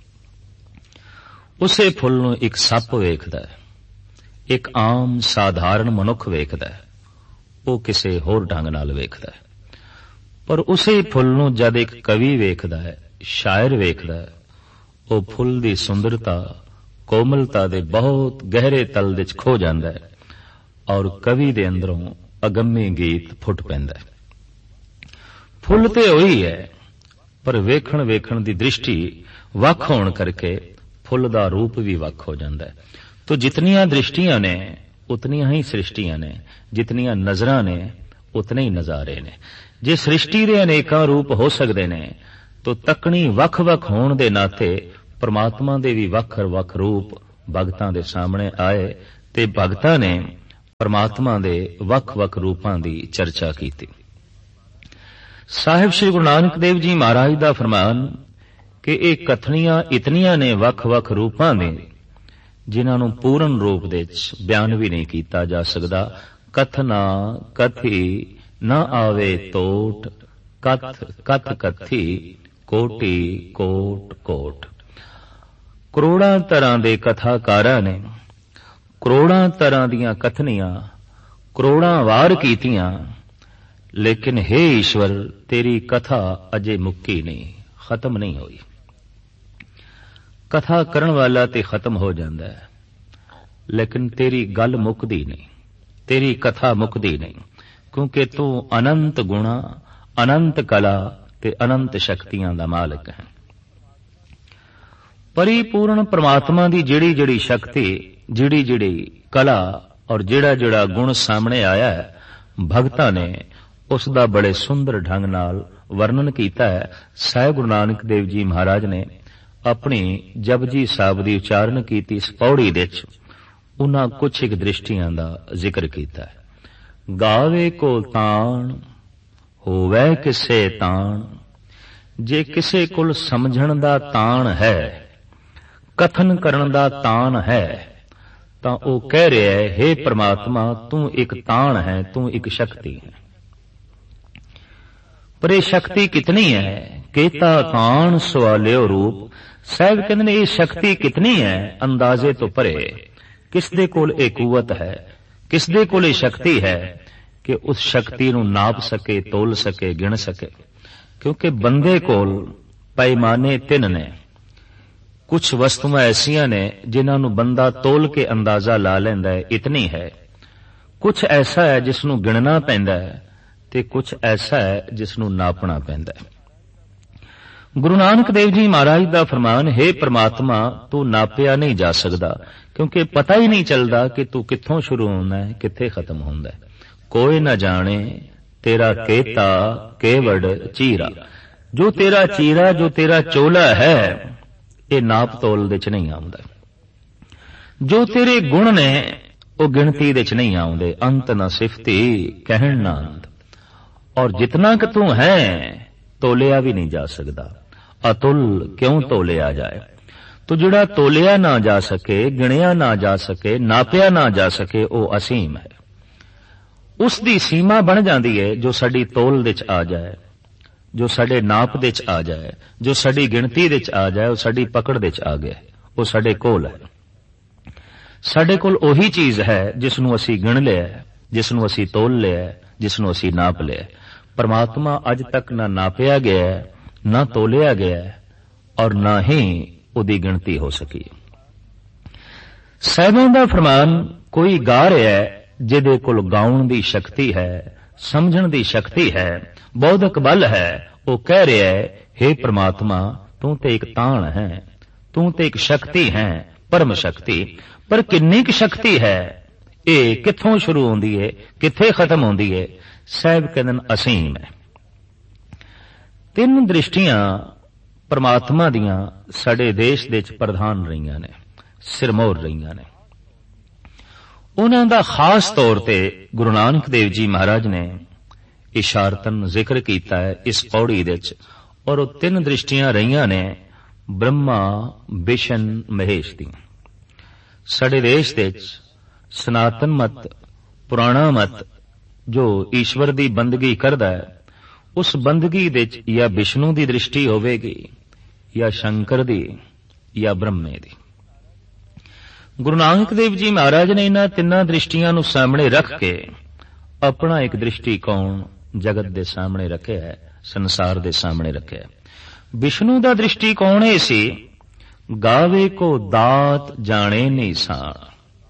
उसे फुल नूं एक सप वेखदा है, एक आम साधारण मनुख वेखदा है, वो किसे होर ढंग नाल वेखदा है। पर उसे फुल नूं जद एक कवि वेखदा है, शायर वेखदा है, वो फुल दी सुंदरता कोमलता दे बहुत गहरे तल विच खो जांदा है और कवि दे अंदरों अगम्य गीत फुट पैंदा है। फुल ते होई है पर वेखण वेखण दी दृष्टि वख होण करके फुल दा रूप भी वख हो जाता है। तो जितनियां दृष्टियां ने उतनियां ही सृष्टियां ने, जितनियां नजरां ने उतने ही नजारे ने। जे सृष्टि दे अनेकां रूप हो सकदे ने तो तकनी वख वख होण दे नाते परमात्मा दे भी वख वख रूप भगतां दे सामने आए ते भगतां ने ਪਰਮਾਤਮਾ ਦੇ ਵੱਖ-ਵੱਖ ਰੂਪਾਂ ਦੀ ਚਰਚਾ ਕੀਤੀ। ਸਾਹਿਬ ਸ੍ਰੀ ਗੁਰੂ ਨਾਨਕ ਦੇਵ ਜੀ ਮਹਾਰਾਜ ਦਾ ਫਰਮਾਨ ਕਿ ਇਹ ਕਥਨੀਆਂ ਇਤਨੀਆਂ ਨੇ ਵੱਖ-ਵੱਖ ਰੂਪਾਂ ਦੇ, ਜਿਨ੍ਹਾਂ ਨੂੰ ਪੂਰਨ ਰੂਪ ਦੇ ਵਿੱਚ ਬਿਆਨ ਵੀ ਨਹੀਂ ਕੀਤਾ ਜਾ ਸਕਦਾ। ਕਥਨਾ ਕਥੀ ਨਾ ਆਵੇ ਤੋਟ, ਕਥ ਕਥ ਕਥੀ ਕੋਟੀ ਕੋਟ ਕੋਟ। ਕਰੋੜਾਂ ਤਰ੍ਹਾਂ ਦੇ ਕਥਾਕਾਰਾਂ ਨੇ ਕਰੋੜਾਂ ਤਰ੍ਹਾਂ ਦੀਆਂ ਕਥਨੀਆਂ ਕਰੋੜਾਂ ਵਾਰ ਕੀਤੀਆਂ, ਲੇਕਿਨ हे ਈਸ਼ਵਰ ਤੇਰੀ ਕਥਾ ਅਜੇ ਮੁੱਕੀ ਨਹੀਂ, ਖਤਮ ਨਹੀਂ ਹੋਈ। ਕਥਾ ਕਰਨ ਵਾਲਾ ਤੇ ਖਤਮ ਹੋ ਜਾਂਦਾ ਹੈ, ਲੇਕਿਨ ਤੇਰੀ ਗੱਲ ਮੁੱਕਦੀ ਨਹੀਂ, ਤੇਰੀ ਕਥਾ ਮੁੱਕਦੀ ਨਹੀਂ, ਕਿਉਂਕਿ ਤੂੰ ਅਨੰਤ ਗੁਣਾ, ਅਨੰਤ ਕਲਾ ਤੇ ਅਨੰਤ ਸ਼ਕਤੀਆਂ ਦਾ ਮਾਲਕ ਹੈ। ਪਰਿਪੂਰਨ ਪ੍ਰਮਾਤਮਾ ਦੀ ਜਿਹੜੀ ਜਿਹੜੀ ਸ਼ਕਤੀ, ਜਿਹੜੀ ਜਿਹੜੀ ਕਲਾ ਔਰ ਜਿਹੜਾ ਜਿਹੜਾ ਗੁਣ ਸਾਹਮਣੇ ਆਇਆ ਹੈ, ਭਗਤਾਂ ਨੇ ਉਸ ਦਾ ਬੜੇ ਸੁੰਦਰ ਢੰਗ ਨਾਲ ਵਰਣਨ ਕੀਤਾ ਹੈ। ਸਾਹਿਬ ਗੁਰੂ ਨਾਨਕ ਦੇਵ ਜੀ ਮਹਾਰਾਜ ਨੇ ਆਪਣੀ ਜਪਜੀ ਸਾਹਿਬ ਦੀ ਉਚਾਰਨ ਕੀਤੀ ਇਸ ਪੌੜੀ ਦੇ ਵਿੱਚ ਉਹਨਾਂ ਕੁਝ ਇੱਕ ਦ੍ਰਿਸ਼ਟੀਆਂ ਦਾ ਜ਼ਿਕਰ ਕੀਤਾ ਹੈ। ਗਾਵੇ ਕੋ ਤਾਣ ਹੋਵੇ ਕਿਸੇ ਤਾਣ, ਜੇ ਕਿਸੇ ਕੋਲ ਸਮਝਣ ਦਾ ਤਾਣ ਹੈ, ਕਥਨ ਕਰਨ ਦਾ ਤਾਣ ਹੈ, ਤਾਂ ਉਹ ਕਹਿ ਰਿਹਾ ਹੈ, ਹੇ ਪ੍ਰਮਾਤਮਾ ਤੂੰ ਇੱਕ ਤਾਣ ਹੈ, ਤੂੰ ਇੱਕ ਸ਼ਕਤੀ ਹੈ। ਪਰ ਇਹ ਸ਼ਕਤੀ ਕਿਤਨੀ ਹੈ? ਕੇਤਾ ਤਾਣ ਸਵਾਲਿਓ ਰੂਪ। ਸਾਹਿਬ ਕਹਿੰਦੇ ਨੇ ਇਹ ਸ਼ਕਤੀ ਕਿਤਨੀ ਹੈ, ਅੰਦਾਜ਼ੇ ਤੋਂ ਪਰੇ। ਕਿਸ ਦੇ ਕੋਲ ਇਹ ਕੂਵਤ ਹੈ, ਕਿਸ ਦੇ ਕੋਲ ਇਹ ਸ਼ਕਤੀ ਹੈ ਕਿ ਉਸ ਸ਼ਕਤੀ ਨੂੰ ਨਾਪ ਸਕੇ, ਤੋਲ ਸਕੇ, ਗਿਣ ਸਕੇ? ਕਿਉਂਕਿ ਬੰਦੇ ਕੋਲ ਪੈਮਾਨੇ ਤਿੰਨ ਨੇ। ਕੁਝ ਵਸਤੂਆਂ ਐਸੀਆਂ ਨੇ ਜਿਨ੍ਹਾਂ ਨੂੰ ਬੰਦਾ ਤੋਲ ਕੇ ਅੰਦਾਜ਼ਾ ਲਾ ਲੈਂਦਾ ਹੈ, ਇਤਨੀ ਹੈ। ਕੁਝ ਐਸਾ ਹੈ ਜਿਸ ਨੂੰ ਗਿਣਨਾ ਪੈਂਦਾ ਹੈ, ਤੇ ਕੁਝ ਐਸਾ ਹੈ ਜਿਸ ਨੂੰ ਨਾਪਣਾ ਪੈਂਦਾ ਹੈ। ਗੁਰੂ ਨਾਨਕ ਦੇਵ ਜੀ ਮਹਾਰਾਜ ਦਾ ਫਰਮਾਨ, ਹੈ ਪ੍ਰਮਾਤਮਾ ਤੂੰ ਨਾਪਿਆ ਨਹੀਂ ਜਾ ਸਕਦਾ, ਕਿਉਂਕਿ ਪਤਾ ਹੀ ਨਹੀਂ ਚੱਲਦਾ ਕਿ ਤੂੰ ਕਿੱਥੋਂ ਸ਼ੁਰੂ ਹੁੰਦਾ ਹੈ, ਕਿੱਥੇ ਖਤਮ ਹੁੰਦਾ ਹੈ। ਕੋਈ ਨਾ ਜਾਣੇ ਤੇਰਾ ਕੇਤਾ ਕੇਵੜ ਚੀਰਾ। ਜੋ ਤੇਰਾ ਚੀਰਾ, ਜੋ ਤੇਰਾ ਚੋਲਾ ਹੈ, ਇਹ ਨਾਪ ਤੋਲ ਦੇ ਚ ਨਹੀਂ ਆਉਂਦਾ। ਜੋ ਤੇਰੇ ਗੁਣ ਨੇ ਉਹ ਗਿਣਤੀ ਦੇ ਚ ਨਹੀਂ ਆਉਂਦੇ। ਅੰਤ ਨਾ ਸਿਫਤੀ ਕਹਿਣ ਨਾ ਅੰਤ। ਔਰ ਜਿਤਨਾ ਕਿ ਤੂੰ ਹੈ ਤੋਲਿਆ ਵੀ ਨਹੀਂ ਜਾ ਸਕਦਾ। ਅਤੁਲ ਕਿਉਂ ਤੋਲਿਆ ਜਾਏ? ਤੋ ਜਿਹੜਾ ਤੋਲਿਆ ਨਾ ਜਾ ਸਕੇ, ਗਿਣਿਆ ਨਾ ਜਾ ਸਕੇ, ਨਾਪਿਆ ਨਾ ਜਾ ਸਕੇ, ਉਹ ਅਸੀਮ ਹੈ। ਉਸ ਦੀ ਸੀਮਾ ਬਣ ਜਾਂਦੀ ਹੈ ਜੋ ਸਾਡੀ ਤੋਲ ਦੇ ਚ ਆ ਜਾਏ, ਜੋ ਸਾਡੇ ਨਾਪ ਦੇ ਚ ਆ ਜਾਏ, ਜੋ ਸਾਡੀ ਗਿਣਤੀ ਦੇ ਚ ਆ ਜਾਏ, ਉਹ ਸਾਡੀ ਪਕੜ ਦੇ ਚ ਆ ਗਿਆ, ਉਹ ਸਾਡੇ ਕੋਲ ਹੈ। ਸਾਡੇ ਕੋਲ ਉਹੀ ਚੀਜ਼ ਹੈ ਜਿਸ ਨੂੰ ਅਸੀਂ ਗਿਣ ਲਿਆ, ਜਿਸ ਨੂੰ ਅਸੀਂ ਤੋਲ ਲਿਆ, ਜਿਸ ਨੂੰ ਅਸੀਂ ਨਾਪ ਲਿਆ। ਪਰਮਾਤਮਾ ਅੱਜ ਤੱਕ ਨਾ ਨਾਪਿਆ ਗਿਆ, ਨਾ ਤੋਲਿਆ ਗਿਆ, ਔਰ ਨਾ ਹੀ ਉਹਦੀ ਗਿਣਤੀ ਹੋ ਸਕੀ। ਸਾਹਿਬਾਂ ਦਾ ਫਰਮਾਨ, ਕੋਈ ਗਾ ਰਿਹਾ ਜਿਹਦੇ ਕੋਲ ਗਾਉਣ ਦੀ ਸ਼ਕਤੀ ਹੈ, ਸਮਝਣ ਦੀ ਸ਼ਕਤੀ ਹੈ, ਬੌਧਿਕ ਬਲ ਹੈ, ਉਹ ਕਹਿ ਰਿਹਾ ਹੈ, हे ਪ੍ਰਮਾਤਮਾ ਤੂੰ ਤੇ ਇੱਕ ਤਾਣ ਹੈ, ਤੂੰ ਤੇ ਇੱਕ ਸ਼ਕਤੀ ਹੈ, ਪਰਮ ਸ਼ਕਤੀ। ਪਰ ਕਿੰਨੀ ਕੁ ਸ਼ਕਤੀ ਹੈ, ਇਹ ਕਿੱਥੋਂ ਸ਼ੁਰੂ ਹੁੰਦੀ ਹੈ, ਕਿੱਥੇ ਖਤਮ ਹੁੰਦੀ ਹੈ? ਸਾਹਿਬ ਕਹਿੰਦੇ ਅਸੀਮ ਹੈ। ਤਿੰਨ ਦ੍ਰਿਸ਼ਟੀਆਂ ਪਰਮਾਤਮਾ ਦੀਆਂ ਸਾਡੇ ਦੇਸ਼ ਦੇ ਵਿੱਚ ਪ੍ਰਧਾਨ ਰਹੀਆਂ ਨੇ, ਸਿਰਮੌਰ ਰਹੀਆਂ ਨੇ। ਉਹਨਾਂ ਦਾ ਖਾਸ ਤੌਰ ਤੇ ਗੁਰੂ ਨਾਨਕ ਦੇਵ ਜੀ ਮਹਾਰਾਜ ਨੇ ਇਸ਼ਾਰਤਨ ਜ਼ਿਕਰ ਕੀਤਾ ਹੈ ਇਸ ਪੌੜੀ ਦੇ ਵਿੱਚ। ਔਰ ਉਹ ਤਿੰਨ ਦ੍ਰਿਸ਼ਟੀਆਂ ਰਹੀਆਂ ਨੇ ਬ੍ਰਹਮਾ, ਵਿਸ਼ਨ, ਮਹੇਸ਼ ਦੀਆਂ। ਸਾਡੇ ਦੇਸ਼ ਦੇ ਵਿੱਚ ਸਨਾਤਨ ਮਤ, ਪੁਰਾਣਾ ਮਤ ਜੋ ਈਸ਼ਵਰ ਦੀ ਬੰਦਗੀ ਕਰਦਾ ਹੈ, ਉਸ ਬੰਦਗੀ ਦੇ ਵਿੱਚ ਜਾਂ ਵਿਸ਼ਨੂੰ ਦੀ ਦ੍ਰਿਸ਼ਟੀ ਹੋਵੇਗੀ, ਜਾਂ ਸ਼ੰਕਰ ਦੀ, ਜਾਂ ਬ੍ਰਹਮੇ ਦੀ। ਗੁਰੂ ਨਾਨਕ ਦੇਵ ਜੀ ਮਹਾਰਾਜ ਨੇ ਇਹਨਾਂ ਤਿੰਨਾਂ ਦ੍ਰਿਸ਼ਟੀਆਂ ਨੂੰ ਸਾਹਮਣੇ ਰੱਖ ਕੇ ਆਪਣਾ ਇੱਕ ਦ੍ਰਿਸ਼ਟੀਕੋਣ ਜਗਤ ਦੇ ਸਾਹਮਣੇ ਰੱਖਿਆ ਹੈ, ਸੰਸਾਰ ਦੇ ਸਾਹਮਣੇ ਰੱਖਿਆ ਹੈ। ਵਿਸ਼ਨੂੰ ਦਾ ਦ੍ਰਿਸ਼ਟੀਕੋਣ ਇਹ ਸੀ, ਗਾਵੇ ਕੋ ਦਾਤ ਜਾਣੇ ਨਿਸ਼ਾਨ।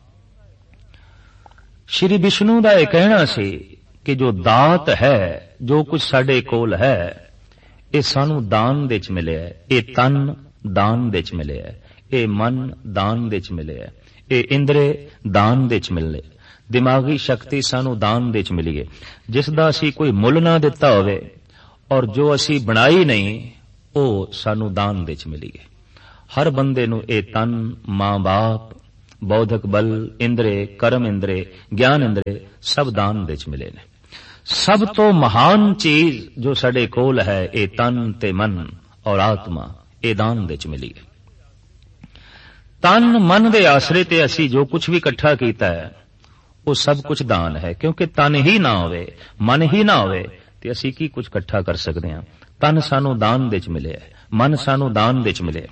ਸ਼੍ਰੀ ਵਿਸ਼ਨੂੰ ਦਾ ਇਹ ਕਹਿਣਾ ਸੀ ਕਿ ਜੋ ਦਾਤ ਹੈ, ਜੋ ਕੁਝ ਸਾਡੇ ਕੋਲ ਹੈ, ਇਹ ਸਾਨੂੰ ਦਾਨ ਦੇ ਚ ਮਿਲਿਆ। ਇਹ ਤਨ ਦਾਨ ਦੇ ਚ ਮਿਲਿਆ, ਇਹ ਮਨ ਦਾਨ ਦੇ ਚ ਮਿਲਿਆ, ਇਹ ਇੰਦਰੇ ਦਾਨ ਦੇ ਚ ਮਿਲੇ, ਦਿਮਾਗੀ ਸ਼ਕਤੀ ਸਾਨੂੰ ਦਾਨ ਦੇ ਚ ਮਿਲੀ ਹੈ, ਜਿਸ ਦਾ ਅਸੀਂ ਕੋਈ ਮੁੱਲ ਨਾ ਦਿੱਤਾ ਹੋਵੇ, ਔਰ ਜੋ ਅਸੀਂ ਬਣਾਈ ਨਹੀਂ ਉਹ ਸਾਨੂੰ ਦਾਨ ਦੇ ਚ ਮਿਲੀ ਹੈ। ਹਰ ਬੰਦੇ ਨੂੰ ਇਹ ਤਨ ਮਾਂ ਬਾਪ, ਬੌਧਿਕ ਬਲ, ਇੰਦਰੇ, ਕਰਮ ਇੰਦਰੇ, ਗਿਆਨ ਇੰਦਰੇ ਸਭ ਦਾਨ ਦੇ ਵਿੱਚ ਮਿਲੇ ਨੇ। ਸਭ ਤੋਂ ਮਹਾਨ ਚੀਜ਼ ਜੋ ਸਾਡੇ ਕੋਲ ਹੈ ਇਹ ਤਨ ਤੇ ਮਨ ਔਰ ਆਤਮਾ, ਇਹ ਦਾਨ ਦੇ ਵਿੱਚ ਮਿਲੀ ਹੈ। ਤਨ ਮਨ ਦੇ ਆਸਰੇ ਤੇ ਅਸੀਂ ਜੋ ਕੁਝ ਵੀ ਇਕੱਠਾ ਕੀਤਾ ਹੈ ਉਹ ਸਭ ਕੁਝ ਦਾਨ ਹੈ, ਕਿਉਂਕਿ ਤਨ ਹੀ ਨਾ ਹੋਵੇ, ਮਨ ਹੀ ਨਾ ਹੋਵੇ ਤੇ ਅਸੀਂ ਕੀ ਕੁਝ ਇਕੱਠਾ ਕਰ ਸਕਦੇ ਹਾਂ। ਤਨ ਸਾਨੂੰ ਦਾਨ ਦੇ ਵਿੱਚ ਮਿਲਿਆ, ਮਨ ਸਾਨੂੰ ਦਾਨ ਦੇ ਵਿੱਚ ਮਿਲਿਆ।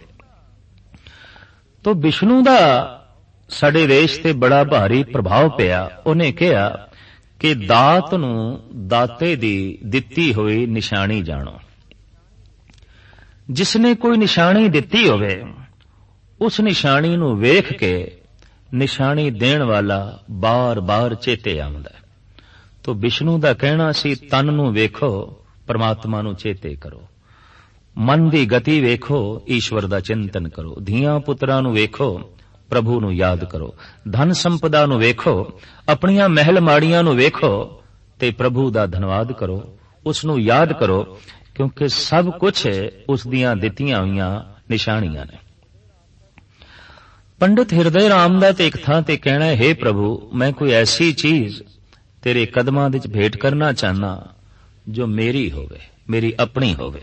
ਤੋ ਵਿਸ਼ਨੂੰ ਦਾ ਸਾਡੇ ਦੇਸ਼ ਤੇ ਬੜਾ ਭਾਰੀ ਪ੍ਰਭਾਵ ਪਿਆ। ਉਹਨੇ ਕਿਹਾ ਕਿ ਦਾਤ ਨੂੰ ਦਾਤੇ ਦੀ ਦਿੱਤੀ ਹੋਈ ਨਿਸ਼ਾਨੀ ਜਾਣੋ। ਜਿਸਨੇ ਕੋਈ ਨਿਸ਼ਾਨੀ ਦਿੱਤੀ ਹੋਵੇ ਉਸ ਨਿਸ਼ਾਨੀ ਨੂੰ ਵੇਖ ਕੇ ਨਿਸ਼ਾਨੀ ਦੇਣ ਵਾਲਾ ਬਾਰ-ਬਾਰ ਚੇਤੇ ਆਉਂਦਾ। ਤੋ ਵਿਸ਼ਨੂੰ ਦਾ ਕਹਿਣਾ ਸੀ ਤਨ ਨੂੰ ਵੇਖੋ, ਪਰਮਾਤਮਾ ਨੂੰ ਚੇਤੇ ਕਰੋ। ਮਨ ਦੀ ਗਤੀ ਵੇਖੋ, ਈਸ਼ਵਰ ਦਾ ਚਿੰਤਨ ਕਰੋ। ਧੀਆਂ ਪੁੱਤਰਾਂ ਨੂੰ ਵੇਖੋ, ਪ੍ਰਭੂ ਨੂੰ ਯਾਦ ਕਰੋ। ਧਨ ਸੰਪਦਾ ਨੂੰ ਵੇਖੋ, ਆਪਣੀਆਂ ਮਹਿਲ ਮਾੜੀਆਂ ਨੂੰ ਵੇਖੋ ਤੇ ਪ੍ਰਭੂ ਦਾ ਧੰਨਵਾਦ ਕਰੋ, ਉਸ ਨੂੰ ਯਾਦ ਕਰੋ, ਕਿਉਂਕਿ ਸਭ ਕੁਝ ਉਸ ਦੀਆਂ ਦਿੱਤੀਆਂ ਹੋਈਆਂ ਨਿਸ਼ਾਨੀਆਂ ਨੇ। ਪੰਡਿਤ ਹਿਰਦੇ ਰਾਮ ਦਾ ਤੇ ਇੱਕ ਥਾਂ ਤੇ ਕਹਿਣਾ ਹੈ, हे ਪ੍ਰਭੂ, ਮੈਂ ਕੋਈ ਐਸੀ ਚੀਜ਼ ਤੇਰੇ ਕਦਮਾਂ ਵਿੱਚ ਭੇਟ ਕਰਨਾ ਚਾਹਨਾ ਜੋ ਮੇਰੀ ਹੋਵੇ, ਮੇਰੀ ਆਪਣੀ ਹੋਵੇ,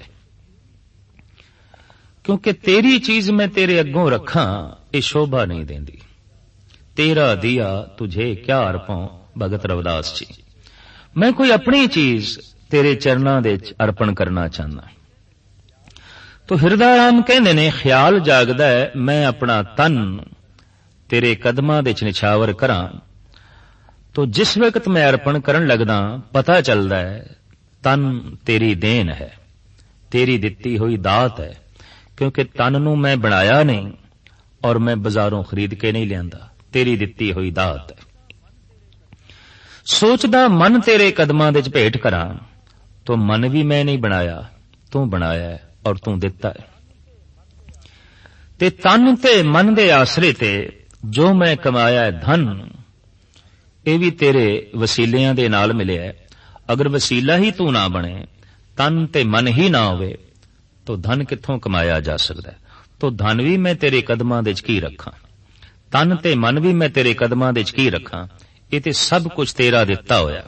ਕਿਉਂਕਿ ਤੇਰੀ ਚੀਜ਼ ਮੈਂ ਤੇਰੇ ਅੱਗੋਂ ਰੱਖਾਂ ਇਹ ਸ਼ੋਭਾ ਨਹੀਂ ਦੇਂਦੀ। ਤੇਰਾ ਦਿਆ ਤੁਝੇ ਕਿਆ ਅਰਪਾਂ, ਭਗਤ ਰਵਿਦਾਸ ਜੀ। ਮੈਂ ਕੋਈ ਆਪਣੀ ਚੀਜ਼ ਤੇਰੇ ਚਰਨਾਂ ਦੇ ਵਿੱਚ ਅਰਪਣ ਕਰਨਾ ਚਾਹੁੰਦਾ। ਤੋ ਹਿਰਦਾ ਰਾਮ ਕਹਿੰਦੇ ਨੇ ਖਿਆਲ ਜਾਗਦਾ ਹੈ ਮੈਂ ਆਪਣਾ ਤਨ ਤੇਰੇ ਕਦਮਾਂ ਦੇ ਵਿੱਚ ਨਿਛਾਵਰ ਕਰਾਂ। ਤੋ ਜਿਸ ਵਕਤ ਮੈਂ ਅਰਪਣ ਕਰਨ ਲੱਗਦਾ ਪਤਾ ਚੱਲਦਾ ਹੈ ਤਨ ਤੇਰੀ ਦੇਣ ਹੈ, ਤੇਰੀ ਦਿੱਤੀ ਹੋਈ ਦਾਤ ਹੈ, ਕਿਉਂਕਿ ਤਨ ਨੂੰ ਮੈਂ ਬਣਾਇਆ ਨਹੀਂ ਔਰ ਮੈਂ ਬਾਜ਼ਾਰੋਂ ਖਰੀਦ ਕੇ ਨਹੀਂ ਲਿਆਂਦਾ, ਤੇਰੀ ਦਿੱਤੀ ਹੋਈ ਦਾਤ ਹੈ। ਸੋਚਦਾ ਮਨ ਤੇਰੇ ਕਦਮਾਂ ਦੇ ਵਿੱਚ ਭੇਟ ਕਰਾਂ, ਤੋ ਮਨ ਵੀ ਮੈਂ ਨਹੀਂ ਬਣਾਇਆ, ਤੂੰ ਬਣਾਇਆ ਔਰ ਤੂੰ ਦਿੱਤਾ ਹੈ। ਤੇ ਤਨ ਤੇ ਮਨ ਦੇ ਆਸਰੇ ਤੇ ਜੋ ਮੈਂ ਕਮਾਇਆ ਹੈ ਧਨ, ਇਹ ਵੀ ਤੇਰੇ ਵਸੀਲਿਆਂ ਦੇ ਨਾਲ ਮਿਲਿਆ ਹੈ। ਅਗਰ ਵਸੀਲਾ ਹੀ ਤੂੰ ਨਾ ਬਣੇ, ਤਨ ਤੇ ਮਨ ਹੀ ਨਾ ਹੋਵੇ, ਤੋ ਧਨ ਕਿੱਥੋਂ ਕਮਾਇਆ ਜਾ ਸਕਦਾ ਹੈ। ਤੋ ਧਨ ਵੀ ਮੈਂ ਤੇਰੇ ਕਦਮਾਂ ਦੇ ਵਿੱਚ ਕੀ ਰੱਖਾਂ, ਤਨ ਤੇ ਮਨ ਵੀ ਮੈਂ ਤੇਰੇ ਕਦਮਾਂ ਦੇ ਵਿੱਚ ਕੀ ਰੱਖਾਂ, ਇਹ ਤੇ ਸਭ ਕੁਝ ਤੇਰਾ ਦਿੱਤਾ ਹੋਇਆ।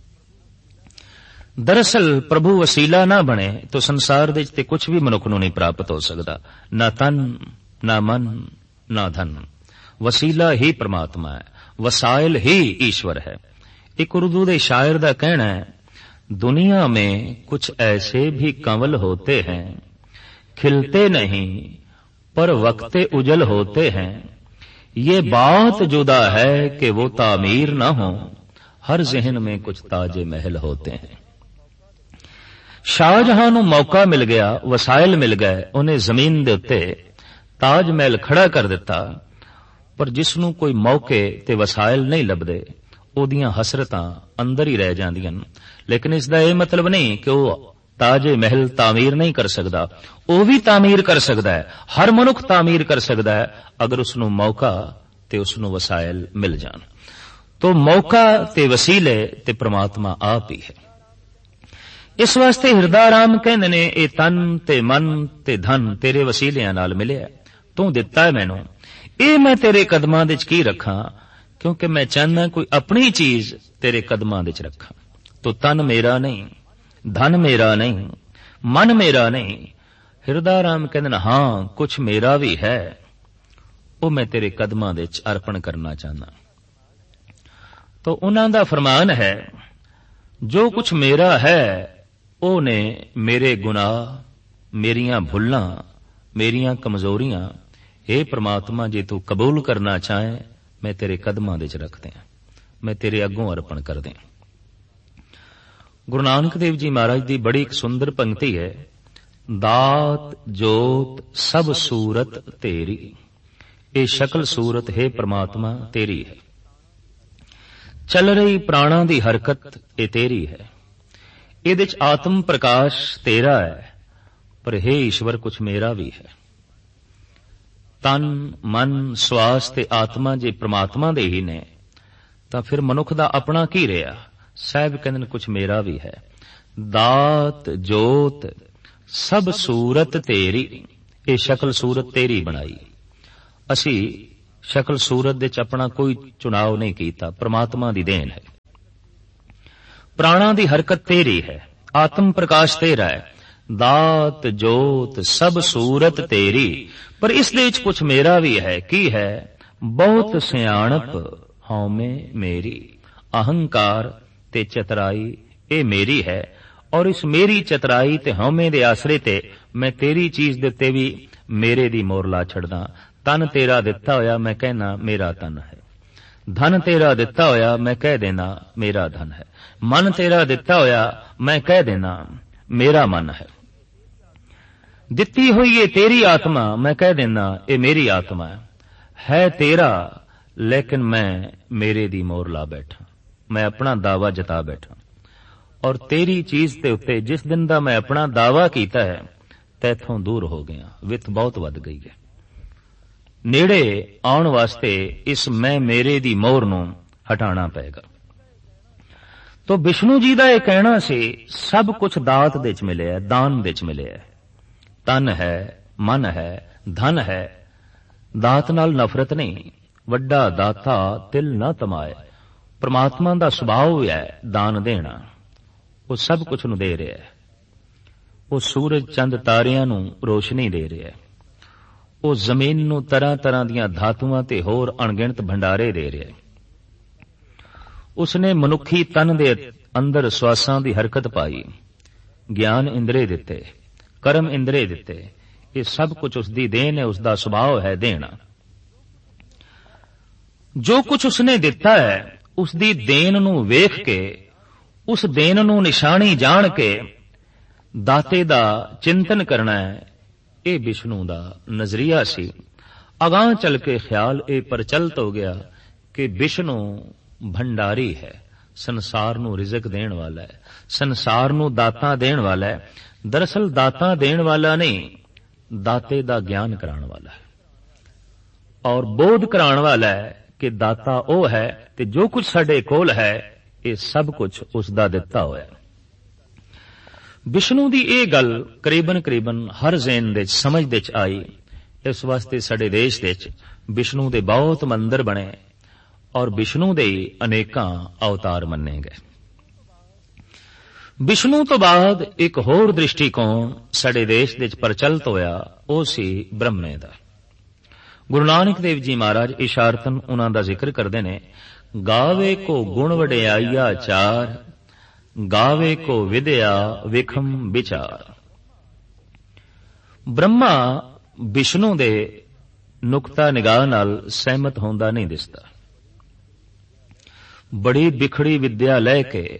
ਦਰਅਸਲ ਪ੍ਰਭੂ ਵਸੀਲਾ ਨਾ ਬਣੇ ਤੋ ਸੰਸਾਰ ਦੇ ਵਿੱਚ ਤੇ ਕੁਝ ਵੀ ਮਨੁੱਖ ਨੂੰ ਨਹੀਂ ਪ੍ਰਾਪਤ ਹੋ ਸਕਦਾ, ਨਾ ਤਨ, ਨਾ ਮਨ, ਨਾ ਧਨ। ਵਸੀਲਾ ਹੀ ਪ੍ਰਮਾਤਮਾ ਹੈ, वसाइल ही ईश्वर है। एक उर्दू दे शायर दा कहना है, दुनिया में कुछ ऐसे भी कंवल होते हैं, खिलते नहीं पर वक्ते उजल होते हैं। ये बात जुदा है कि वो तामीर न हो, हर जहन में कुछ ताजे महल होते हैं। शाहजहां नूं मौका मिल गया, वसाइल मिल गए, उन्हें जमीन दे उत्ते ताज महल खड़ा कर दिता, पर जिसनूं कोई मौके ते वसाइल नहीं लभदे ओदियां हसरतां अंदर ही रह जांदियां। लेकिन इसदा यह मतलब नहीं कि वो ताजे महल तामीर नहीं कर सकदा, वो भी तामीर कर सकदा है। हर मनुख तामीर कर सकदा है अगर उसनूं मौका ते उसनूं वसाइल मिल जान। तो मौका ते वसीले ते परमात्मा आप ही है। इस वास्ते हिरदाराम कहंदे ने ये तन ते मन ते धन तेरे वसीलियां नाल मिलिया, तू दिता है मैनू, ये मैं तेरे कदमां दे च की रखां, क्योंकि मैं चाहना कोई अपनी चीज तेरे कदमां दे च रखां। तो तन मेरा नहीं, धन मेरा नहीं, मन मेरा नहीं। हिरदाराम कहंदे हां कुछ मेरा भी है, वो मैं तेरे कदमां दे च अर्पण करना चाहना। तो उन्हां दा फरमान है, जो कुछ मेरा है ओने मेरे गुनाह, मेरियां भुल्लां, मेरियां कमजोरियां, हे परमात्मा जे तू कबूल करना चाहे मैं तेरे कदमां दे च रख दें, मैं तेरे अगों अर्पण कर दें। गुरु नानक देव जी महाराज दी बड़ी एक सुंदर पंक्ति है, दात जोत सब सूरत तेरी, ये शकल सूरत है परमात्मा तेरी है। चल रही प्राणा दी हरकत ये तेरी है, इहदे च आत्म प्रकाश तेरा है, पर हे ईश्वर कुछ मेरा भी है। तन मन श्वास ते आत्मा जे परमात्मा दे ही ने तां फिर मनुख दा अपना की रहा। साहब कहंदे कुछ मेरा भी है। दात जोत सब सूरत तेरी, ये शकल सूरत तेरी बनाई। असी ਸ਼ਕਲ ਸੂਰਤ ਵਿੱਚ ਆਪਣਾ ਕੋਈ ਚੁਣਾਵ ਨਹੀਂ ਕੀਤਾ, ਪ੍ਰਮਾਤਮਾ ਦੀ ਦੇਣ ਹੈ। ਪ੍ਰਾਣਾਂ ਦੀ ਹਰਕਤ ਤੇਰੀ ਹੈ, ਆਤਮ ਪ੍ਰਕਾਸ਼ ਤੇਰਾ ਹੈ, ਦਾਤ ਜੋਤ ਸਭ ਸੂਰਤ ਤੇਰੀ। ਪਰ ਇਸ ਦੇ ਵਿੱਚ ਕੁਝ ਮੇਰਾ ਵੀ ਹੈ। ਕੀ ਹੈ? ਬਹੁਤ ਸਿਆਣਪ ਹਉਮੈ ਮੇਰੀ, ਅਹੰਕਾਰ ਤੇ ਚਤਰਾਈ ਇਹ ਮੇਰੀ ਹੈ। ਔਰ ਇਸ ਮੇਰੀ ਚਤਰਾਈ ਤੇ ਹਉਮੈ ਦੇ ਆਸਰੇ ਤੇ ਮੈਂ ਤੇਰੀ ਚੀਜ਼ ਦੇ ਉੱਤੇ ਵੀ ਮੇਰੇ ਦੀ ਮੋਹਰ ਲਾ ਛੱਡਦਾ। ਤਨ ਤੇਰਾ ਦਿੱਤਾ ਹੋਇਆ ਮੈਂ ਕਹਿਣਾ ਮੇਰਾ ਤਨ ਹੈ, ਧਨ ਤੇਰਾ ਦਿੱਤਾ ਹੋਇਆ ਮੈਂ ਕਹਿ ਦੇਣਾ ਮੇਰਾ ਧਨ ਹੈ, ਮਨ ਤੇਰਾ ਦਿੱਤਾ ਹੋਇਆ ਮੈਂ ਕਹਿ ਦੇਣਾ ਮੇਰਾ ਮਨ ਹੈ, ਦਿੱਤੀ ਹੋਈ ਇਹ ਤੇਰੀ ਆਤਮਾ ਮੈਂ ਕਹਿ ਦੇਣਾ ਇਹ ਮੇਰੀ ਆਤਮਾ ਹੈ ਤੇਰਾ, ਲੇਕਿਨ ਮੈਂ ਮੇਰੇ ਦੀ ਮੋਹਰ ਲਾ ਬੈਠਾ, ਮੈਂ ਆਪਣਾ ਦਾਵਾ ਜਤਾ ਬੈਠਾ। ਔਰ ਤੇਰੀ ਚੀਜ਼ ਦੇ ਉੱਤੇ ਜਿਸ ਦਿਨ ਦਾ ਮੈਂ ਆਪਣਾ ਦਾਵਾ ਕੀਤਾ ਹੈ ਤੈਥੋਂ ਦੂਰ ਹੋ ਗਿਆ, ਵਿੱਥ ਬਹੁਤ ਵੱਧ ਗਈ ਹੈ। ਨੇੜੇ ਆਉਣ ਵਾਸਤੇ ਇਸ ਮੈਂ ਮੇਰੇ ਦੀ ਮੋਹਰ ਨੂੰ ਹਟਾਉਣਾ ਪਏਗਾ। ਤੋ ਵਿਸ਼ਨੂੰ ਜੀ ਦਾ ਇਹ ਕਹਿਣਾ ਸੀ ਸਭ ਕੁਝ ਦਾਤ ਦੇ ਵਿੱਚ ਮਿਲਿਆ, ਦਾਨ ਦੇ ਵਿੱਚ ਮਿਲਿਆ। ਤਨ ਹੈ, ਮਨ ਹੈ, ਧਨ ਹੈ। ਦਾਤ ਨਾਲ ਨਫ਼ਰਤ ਨਹੀਂ, ਵੱਡਾ ਦਾਤਾ ਤਿਲ ਨਾ ਤਮਾਏ। ਪ੍ਰਮਾਤਮਾ ਦਾ ਸੁਭਾਅ ਹੈ ਦਾਨ ਦੇਣਾ। ਉਹ ਸਭ ਕੁਝ ਨੂੰ ਦੇ ਰਿਹਾ ਹੈ। ਉਹ ਸੂਰਜ ਚੰਦ ਤਾਰਿਆਂ ਨੂੰ ਰੋਸ਼ਨੀ ਦੇ ਰਿਹਾ ਹੈ। ਉਹ ਜ਼ਮੀਨ ਨੂੰ ਤਰ੍ਹਾਂ ਤਰ੍ਹਾਂ ਦੀਆਂ ਧਾਤੂਆਂ ਤੇ ਹੋਰ ਅਣਗਿਣਤ ਭੰਡਾਰੇ ਦੇ ਰਿਹਾ ਹੈ। ਉਸਨੇ ਮਨੁੱਖੀ ਤਨ ਦੇ ਅੰਦਰ ਸਵਾਸਾਂ ਦੀ ਹਰਕਤ ਪਾਈ, ਗਿਆਨ ਇੰਦਰੇ ਦਿੱਤੇ, ਕਰਮ ਇੰਦਰੇ ਦਿੱਤੇ। ਇਹ ਸਭ ਕੁਝ ਉਸਦੀ ਦੇਣ ਹੈ, ਉਸਦਾ ਸੁਭਾਅ ਹੈ ਦੇਣਾ। ਜੋ ਕੁਝ ਉਸਨੇ ਦਿੱਤਾ ਹੈ ਉਸਦੀ ਦੇਣ ਨੂੰ ਵੇਖ ਕੇ, ਉਸ ਦੇਣ ਨੂੰ ਨਿਸ਼ਾਨੀ ਜਾਣ ਕੇ ਦਾਤੇ ਦਾ ਚਿੰਤਨ ਕਰਨਾ ਹੈ। ਇਹ ਵਿਸ਼ਨੂੰ ਦਾ ਨਜ਼ਰੀਆ ਸੀ। ਅਗਾਂਹ ਚੱਲ ਕੇ ਖਿਆਲ ਇਹ ਪ੍ਰਚਲਿਤ ਹੋ ਗਿਆ ਕਿ ਵਿਸ਼ਨੂੰ ਭੰਡਾਰੀ ਹੈ, ਸੰਸਾਰ ਨੂੰ ਰਿਜ਼ਕ ਦੇਣ ਵਾਲਾ ਹੈ, ਸੰਸਾਰ ਨੂੰ ਦਾਤਾਂ ਦੇਣ ਵਾਲਾ ਹੈ। ਦਰਅਸਲ ਦਾਤਾਂ ਦੇਣ ਵਾਲਾ ਨਹੀਂ, ਦਾਤੇ ਦਾ ਗਿਆਨ ਕਰਾਉਣ ਵਾਲਾ ਹੈ ਔਰ ਬੋਧ ਕਰਾਉਣ ਵਾਲਾ ਹੈ ਕਿ ਦਾਤਾ ਉਹ ਹੈ ਤੇ ਜੋ ਕੁਝ ਸਾਡੇ ਕੋਲ ਹੈ ਇਹ ਸਭ ਕੁਝ ਉਸ ਦਾ ਦਿੱਤਾ ਹੋਇਆ। ਵਿਸ਼ਨੂੰ ਦੀ ਇਹ ਗੱਲ ਕਰੀਬਨ ਹਰ ਜ਼ੇਨ ਦੇ ਸਮਝ ਦੇ ਚ ਆਈ। ਇਸ ਵਾਸਤੇ ਸਾਡੇ ਦੇਸ਼ ਵਿੱਚ ਵਿਸ਼ਨੂੰ ਦੇ ਬਹੁਤ ਮੰਦਰ ਬਣੇ ਔਰ ਵਿਸ਼ਨੂੰ ਦੇ ਅਨੇਕਾਂ ਅਵਤਾਰ ਮੰਨੇ ਗਏ। ਵਿਸ਼ਨੂੰ ਤੋਂ ਬਾਅਦ ਇੱਕ ਹੋਰ ਦ੍ਰਿਸ਼ਟੀਕੋਣ ਸਾਡੇ ਦੇਸ਼ ਵਿੱਚ ਪ੍ਰਚਲਿਤ ਹੋਇਆ, ਉਹ ਸੀ ਬ੍ਰਹਮੇ ਦਾ। ਗੁਰੂ ਨਾਨਕ ਦੇਵ ਜੀ ਮਹਾਰਾਜ ਇਸ਼ਾਰਤਨ ਉਹਨਾਂ ਦਾ ਜ਼ਿਕਰ ਕਰਦੇ ਨੇ, ਗਾਵੇ ਕੋ ਗੁਣ ਵਡਿਆਈਆ ਚਾਰ, ਗਾਵੇ ਕੋ ਵਿਦਿਆ ਵਿਖਮ ਵਿਚਾਰ। ਬ੍ਰਹਮਾ ਵਿਸ਼ਨੂੰ ਦੇ ਨੁਕਤਾ ਨਿਗਾਹ ਨਾਲ ਸਹਿਮਤ ਹੁੰਦਾ ਨਹੀਂ ਦਿਸਦਾ। ਬੜੀ ਬਿਖੜੀ ਵਿਦਿਆ ਲੈ ਕੇ,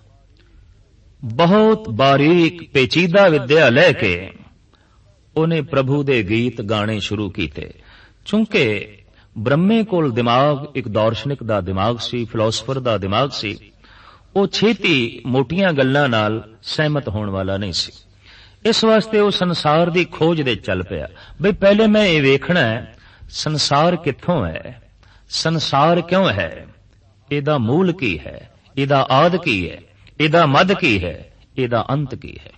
ਬਹੁਤ ਬਾਰੀਕ ਪੇਚੀਦਾ ਵਿਦਿਆ ਲੈ ਕੇ ਉਹਨੇ ਪ੍ਰਭੂ ਦੇ ਗੀਤ ਗਾਣੇ ਸ਼ੁਰੂ ਕੀਤੇ। ਚੂੰਕਿ ਬ੍ਰਹਮੇ ਕੋਲ ਦਿਮਾਗ ਇੱਕ ਦਾਰਸ਼ਨਿਕ ਦਾ ਦਿਮਾਗ ਸੀ, ਫਿਲਾਸਫਰ ਦਾ ਦਿਮਾਗ ਸੀ। ਉਹ ਛੇਤੀ ਮੋਟੀਆਂ ਗੱਲਾਂ ਨਾਲ ਸਹਿਮਤ ਹੋਣ ਵਾਲਾ ਨਹੀਂ ਸੀ। ਇਸ ਵਾਸਤੇ ਉਹ ਸੰਸਾਰ ਦੀ ਖੋਜ ਦੇ ਚੱਲ ਪਿਆ। ਬਈ ਪਹਿਲੇ ਮੈਂ ਇਹ ਵੇਖਣਾ ਹੈ ਸੰਸਾਰ ਕਿੱਥੋਂ ਹੈ, ਸੰਸਾਰ ਕਿਉਂ ਹੈ, ਇਹਦਾ ਮੂਲ ਕੀ ਹੈ, ਇਹਦਾ ਆਦਿ ਕੀ ਹੈ, ਇਹਦਾ ਮੱਧ ਕੀ ਹੈ, ਇਹਦਾ ਅੰਤ ਕੀ ਹੈ।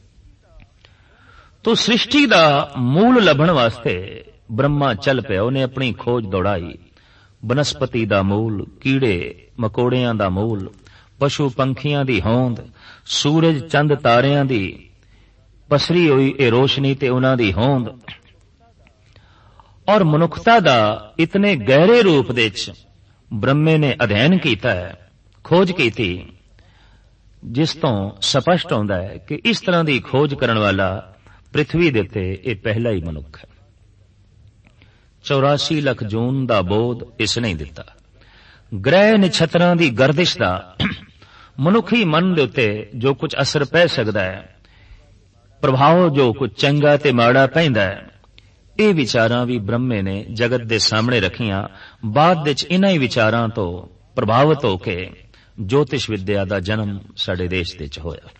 ਤੋ ਸ੍ਰਿਸ਼ਟੀ ਦਾ ਮੂਲ ਲੱਭਣ ਵਾਸਤੇ ਬ੍ਰਹਮਾ ਚੱਲ ਪਿਆ। ਉਹਨੇ ਆਪਣੀ ਖੋਜ ਦੌੜਾਈ। ਬਨਸਪਤੀ ਦਾ ਮੂਲ, ਕੀੜੇ ਮਕੌੜਿਆਂ ਦਾ ਮੂਲ, ਪਸ਼ੂ ਪੰਖੀਆਂ ਦੀ ਹੋਂਦ, ਸੂਰਜ ਚੰਦ ਤਾਰਿਆਂ ਦੀ ਪਸਰੀ ਹੋਈ ਇਹ ਰੋਸ਼ਨੀ ਤੇ ਉਹਨਾਂ ਦੀ ਹੋਂਦ, ਔਰ ਮਨੁੱਖਤਾ ਦਾ ਇਤਨੇ ਗਹਿਰੇ ਰੂਪ ਦੇ ਵਿੱਚ ਬ੍ਰਹਮੇ ਨੇ ਅਧਿਐਨ ਕੀਤਾ ਹੈ, ਖੋਜ ਕੀਤੀ, ਜਿਸ ਤੋਂ ਸਪਸ਼ਟ ਹੁੰਦਾ ਹੈ ਕਿ ਇਸ ਤਰ੍ਹਾਂ ਦੀ ਖੋਜ ਕਰਨ ਵਾਲਾ ਪ੍ਰਿਥਵੀ ਦੇ ਉੱਤੇ ਇਹ ਪਹਿਲਾ ਹੀ ਮਨੁੱਖ ਹੈ। 84 ਲੱਖ ਜੂਨ ਦਾ ਬੋਧ ਇਸ ਨੇ ਦਿੱਤਾ। ਗ੍ਰਹਿ ਨਛੱਤਰਾਂ ਦੀ ਗਰਦਿਸ਼ ਦਾ ਮਨੁੱਖੀ ਮਨ ਦੇ ਉੱਤੇ ਜੋ ਕੁਝ ਅਸਰ ਪੈ ਸਕਦਾ ਹੈ, ਪ੍ਰਭਾਵ ਜੋ ਕੁਝ ਚੰਗਾ ਤੇ ਮਾੜਾ ਪੈਂਦਾ ਹੈ, ਇਹ ਵਿਚਾਰਾਂ ਵੀ ਬ੍ਰਹਮੇ ਨੇ ਜਗਤ ਦੇ ਸਾਹਮਣੇ ਰੱਖੀਆਂ। ਬਾਅਦ ਵਿੱਚ ਇਹਨਾਂ ਹੀ ਵਿਚਾਰਾਂ ਤੋਂ ਪ੍ਰਭਾਵਿਤ ਹੋ ਕੇ ਜੋਤਿਸ਼ ਵਿਦਿਆ ਦਾ ਜਨਮ ਸਾਡੇ ਦੇਸ਼ ਵਿੱਚ ਹੋਇਆ,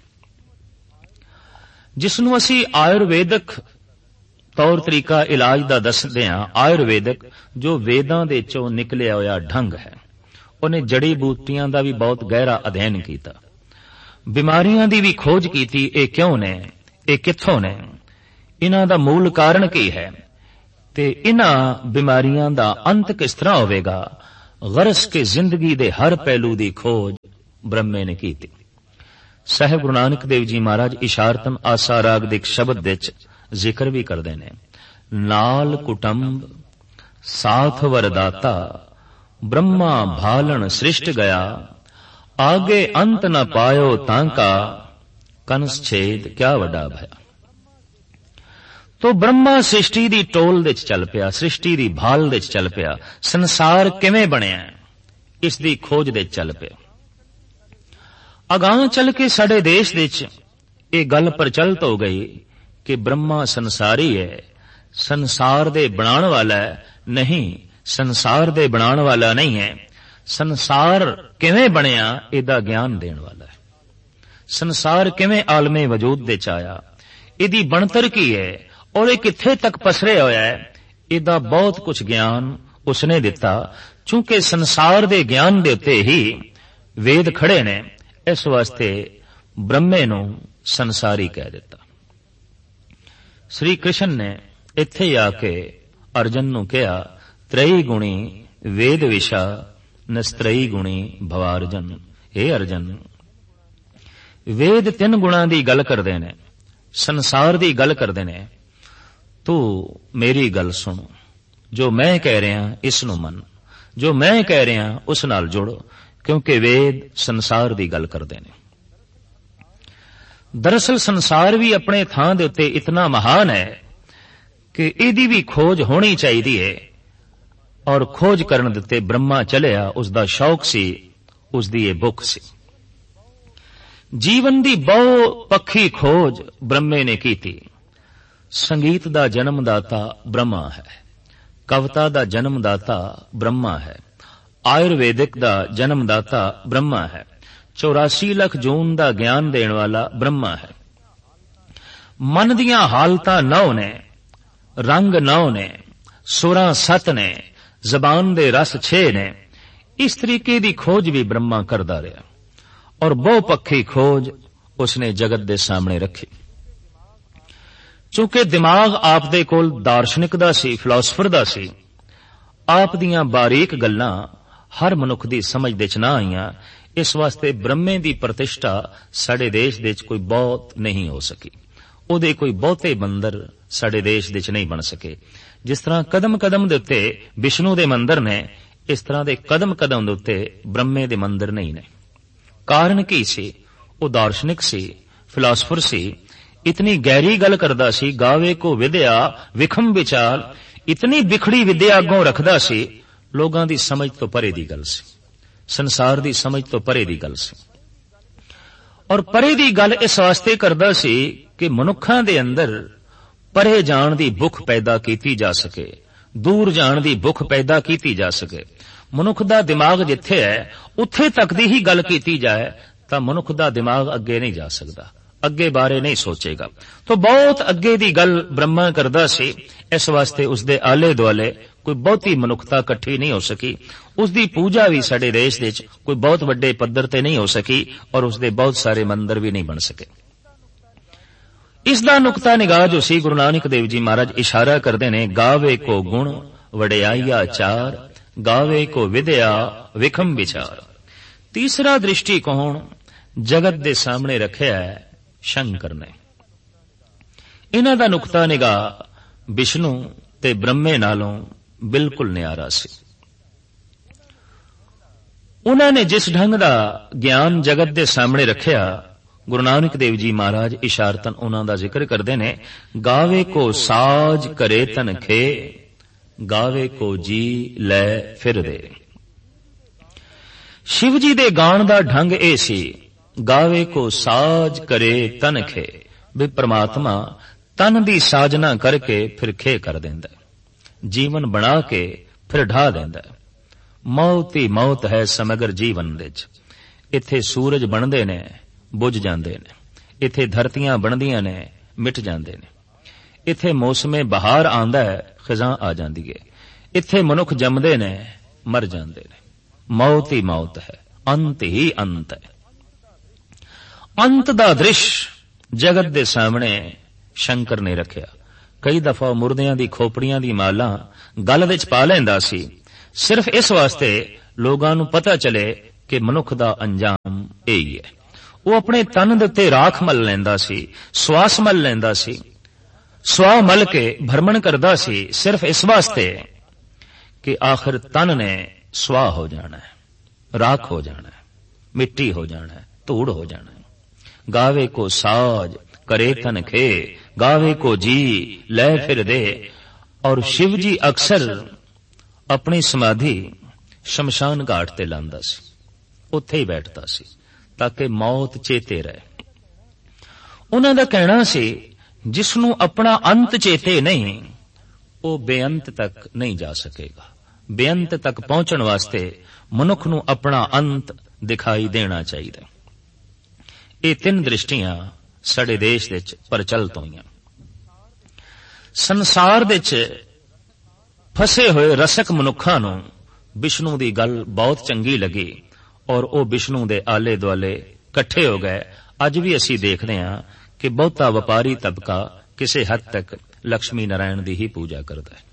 ਜਿਸ ਨੂੰ ਅਸੀਂ ਆਯੁਰਵੇਦਕ ਤੌਰ ਤਰੀਕਾ ਇਲਾਜ ਦਾ ਦੱਸਦੇ ਹਾਂ। ਆਯੁਰਵੇਦਕ ਜੋ ਵੇਦਾਂ ਦੇ ਚੋਂ ਨਿਕਲਿਆ ਹੋਇਆ ਢੰਗ ਹੈ। ਉਹਨੇ ਜੜੀ ਬੂਟੀਆਂ ਦਾ ਵੀ ਬਹੁਤ ਗਹਿਰਾ ਅਧਿਐਨ ਕੀਤਾ, ਬਿਮਾਰੀਆਂ ਦੀ ਵੀ ਖੋਜ ਕੀਤੀ। ਇਹ ਕਿਉਂ ਨੇ, ਇਹ ਕਿੱਥੋਂ ਨੇ, ਇਹਨਾਂ ਦਾ ਮੂਲ ਕਾਰਨ ਕੀ ਹੈ, ਤੇ इन्हां बीमारियां दा अंत किस तरह होवेगा, गरस के जिंदगी दे हर पहलू दी खोज ब्रह्मे ने की। साहिब गुरु नानक देव जी महाराज इशारतन आसा राग दे शब्द विच जिक्र भी करते हैं, नाल कुटुंब साथ वरदाता ब्रह्मा भालन सृष्ट गया, आगे अंत न पायो तांका कंस छेद क्या वड्डा भया। तो ब्रह्मा सृष्टि दी टोल दे चल पिया, सृष्टि दी भाल दे चल पिया, संसार किवें बनिया इस दी खोज दे चल पिया। अगां चल के साडे देश विच ये गल प्रचलित हो गई कि ब्रह्मा संसारी है, संसार दे बनाण वाला है, नहीं संसार दे बनाण वाला नहीं है, संसार किवें बनिया इहदा ज्ञान देण वाला है। संसार किवें आलमे वजूद दे च आया, इहदी बनतर की है और ये कित्थे तक पसरे होया है, इहदा बहुत कुछ ज्ञान उसने दिता। चूंकि संसार दे ज्ञान दे उत्ते ही वेद खड़े ने, इस वास्ते ब्रह्मे नूं संसारी कह दिता। श्री कृष्ण ने इत्थे आके अर्जन नूं कहा, त्रयी गुणी वेद विशा नस्त्रयी गुणी भवार्जन। हे अर्जन, वेद 3 गुणा दी गल करदे ने, संसार दी गल करदे ने, तू मेरी गल सुन, जो मैं कह रहा इस नूं मन, जो मैं कह रहा उस नाल जुड़, क्योंकि वेद संसार दी गल करदे ने। दरअसल संसार भी अपने थां दे उत्ते इतना महान है कि इहदी भी खोज होनी चाहिए, और खोज करन दे उत्ते ब्रह्मा चलिया, उसदा शौक सी, उसदी ये भुख सी। जीवन दी बहु पक्षी खोज ब्रह्मे ने की थी। संगीत दा जन्मदाता ब्रह्मा है, कविता दा जन्मदाता ब्रह्मा है, आयुर्वेदिक दा जन्मदाता ब्रह्मा है, 84 लाख जून दा ज्ञान देण वाला ब्रह्मा है। मन दियां हालतां 9 ने, रंग 9 ने, सुरां 7 ने, जबान दे रस 6 ने। इस तरीके दी खोज भी ब्रह्मा करदा रहा और बहुपक्षी खोज उसने जगत दे सामने रखी। चूंकि दिमाग आप दे कोल दार्शनिक दा सी, फिलासफर दा सी, आप दियां बारीक गल्लां हर मनुख दी समझ दे च ना आईयां, इस वास्ते ब्रह्मे दी प्रतिष्ठा साडे देश दे च कोई बहुत नहीं हो सकी। उहदे कोई बहुते मंदिर साडे देश दे च नहीं बन सके। जिस तरह कदम कदम दे उत्ते विष्णु दे मंदिर ने, इस तरह दे कदम कदम दे उत्ते ब्रह्मे दे मंदिर नहीं ने। कारण की सी? वो दार्शनिक सी, फिलासफर सी, इतनी गहरी गल करदा सी, गावे को विद्या विखम विचार, इतनी बिखड़ी विद्या अगों रखदा सी, लोगां दी समझ तो परे दी गल सी, संसार दी समझ तो परे दी गल सी। और परे दी गल इस वास्ते करदा सी कि मनुखां दे अंदर परे जाण दी भुख पैदा कीती जा सके, दूर जाण दी भुख पैदा कीती जा सके। मनुख दा दिमाग जिथे है उत्थे तक दी ही गल कीती जाए तां मनुख दा दिमाग अगे नहीं जा सकदा, अगे बारे नहीं सोचेगा। तो बहुत अगे दी गल ब्रह्मा करदा सी, इस वास्ते उसदे आले दुआले कोई बहुती मनुखता इकट्ठी नहीं हो सकी। उसदी पूजा भी साडे देश दे कोई बहुत वड्डे पद्धर ते नहीं हो सकी और उसदे बहुत सारे मंदिर भी नहीं बन सके। इसदा नुक्ता निगाह जो सी गुरु नानक देव जी महाराज इशारा करते ने, गावे को गुण वडियाईया चार, गावे को विद्या विखम विचार। तीसरा दृष्टिकोण जगत दे सामने रखिया है शंकर ने। इन्हां दा नुक्ता निगाह विष्णु ते ब्रह्मे नालों बिल्कुल न्यारा सी। उन्होंने जिस ढंग दा ज्ञान जगत दे सामने रखिया, गुरु नानक देव जी महाराज इशारतन उन्हां दा जिक्र करदे ने, गावे को साज करे तन खे, गावे को जी लै फिर दे। शिव जी दे गान दा ढंग ए सी, गावे को साज करे तन खे, भी परमात्मा तन दी साजना करके फिर खे कर देंदा, जीवन बना के फिर ढा देंदा। मौत ही मौत है समग्र जीवन विच। इत्थे सूरज बनदे ने बुझ जांदे ने, इत्थे धरतियां बनदियां ने मिट जांदे ने, इत्थे मौसमे बहार आंदा है खिजां आ जांदी है, इत्थे मनुख जमदे ने मर जांदे ने। मौत ही मौत है, अंत ही अंत है। अंत दा दृश्य जगत दे सामने शंकर ने रखिया। ਕਈ ਦਫਾ ਮੁਰਦਿਆਂ ਦੀ ਖੋਪੜੀਆਂ ਦੀ ਮਾਲਾਂ ਗਲ ਵਿੱਚ ਪਾ ਲੈਂਦਾ ਸੀ, ਸਿਰਫ ਇਸ ਵਾਸਤੇ ਲੋਕਾਂ ਨੂੰ ਪਤਾ ਚਲੇ ਕਿ ਮਨੁੱਖ ਦਾ ਅੰਜਾਮ ਇਹੀ ਹੈ। ਉਹ ਆਪਣੇ ਤਨ ਦੇ ਉੱਤੇ ਰਾਖ ਮਲ ਲੈਂਦਾ ਸੀ, ਸਵਾਸ ਮਲ ਲੈਂਦਾ ਸੀ, ਸਵਾਹ ਮਲ ਕੇ ਭਰਮਣ ਕਰਦਾ ਸੀ, ਸਿਰਫ ਇਸ ਵਾਸਤੇ ਕਿ ਆਖਿਰ ਤਨ ਨੇ ਸਵਾਹ ਹੋ ਜਾਣਾ ਹੈ, ਰਾਖ ਹੋ ਜਾਣਾ ਹੈ, ਮਿੱਟੀ ਹੋ ਜਾਣਾ ਹੈ, ਧੂੜ ਹੋ ਜਾਣਾ ਹੈ। ਗਾਵੇ ਕੋ ਸਾਜ करे तन खे, गावे को जी ले फिर दे। और शिव जी अक्सर अपनी समाधि शमशान घाट ते लांदा सी, उत्थे ही बैठता सी ताकि मौत चेते रहे। उन्हां दा कहना सी जिसनू अपना अंत चेते नहीं वो बेअंत तक नहीं जा सकेगा। बेअंत तक पहुंचण वास्ते मनुख नू अपना अंत दिखाई देना चाहिए। ये तीन दृष्टियां साडे देश विच प्रचलित होईयां। संसार विच फसे होए रसक मनुखां नूं विष्णु दी गल बहुत चंगी लगी और वो विष्णु दे आले दुआले इकट्ठे हो गए। अज भी असीं देखदे हां कि बहुता व्यापारी तबका किसी हद तक लक्ष्मी नारायण दी ही पूजा करदा है।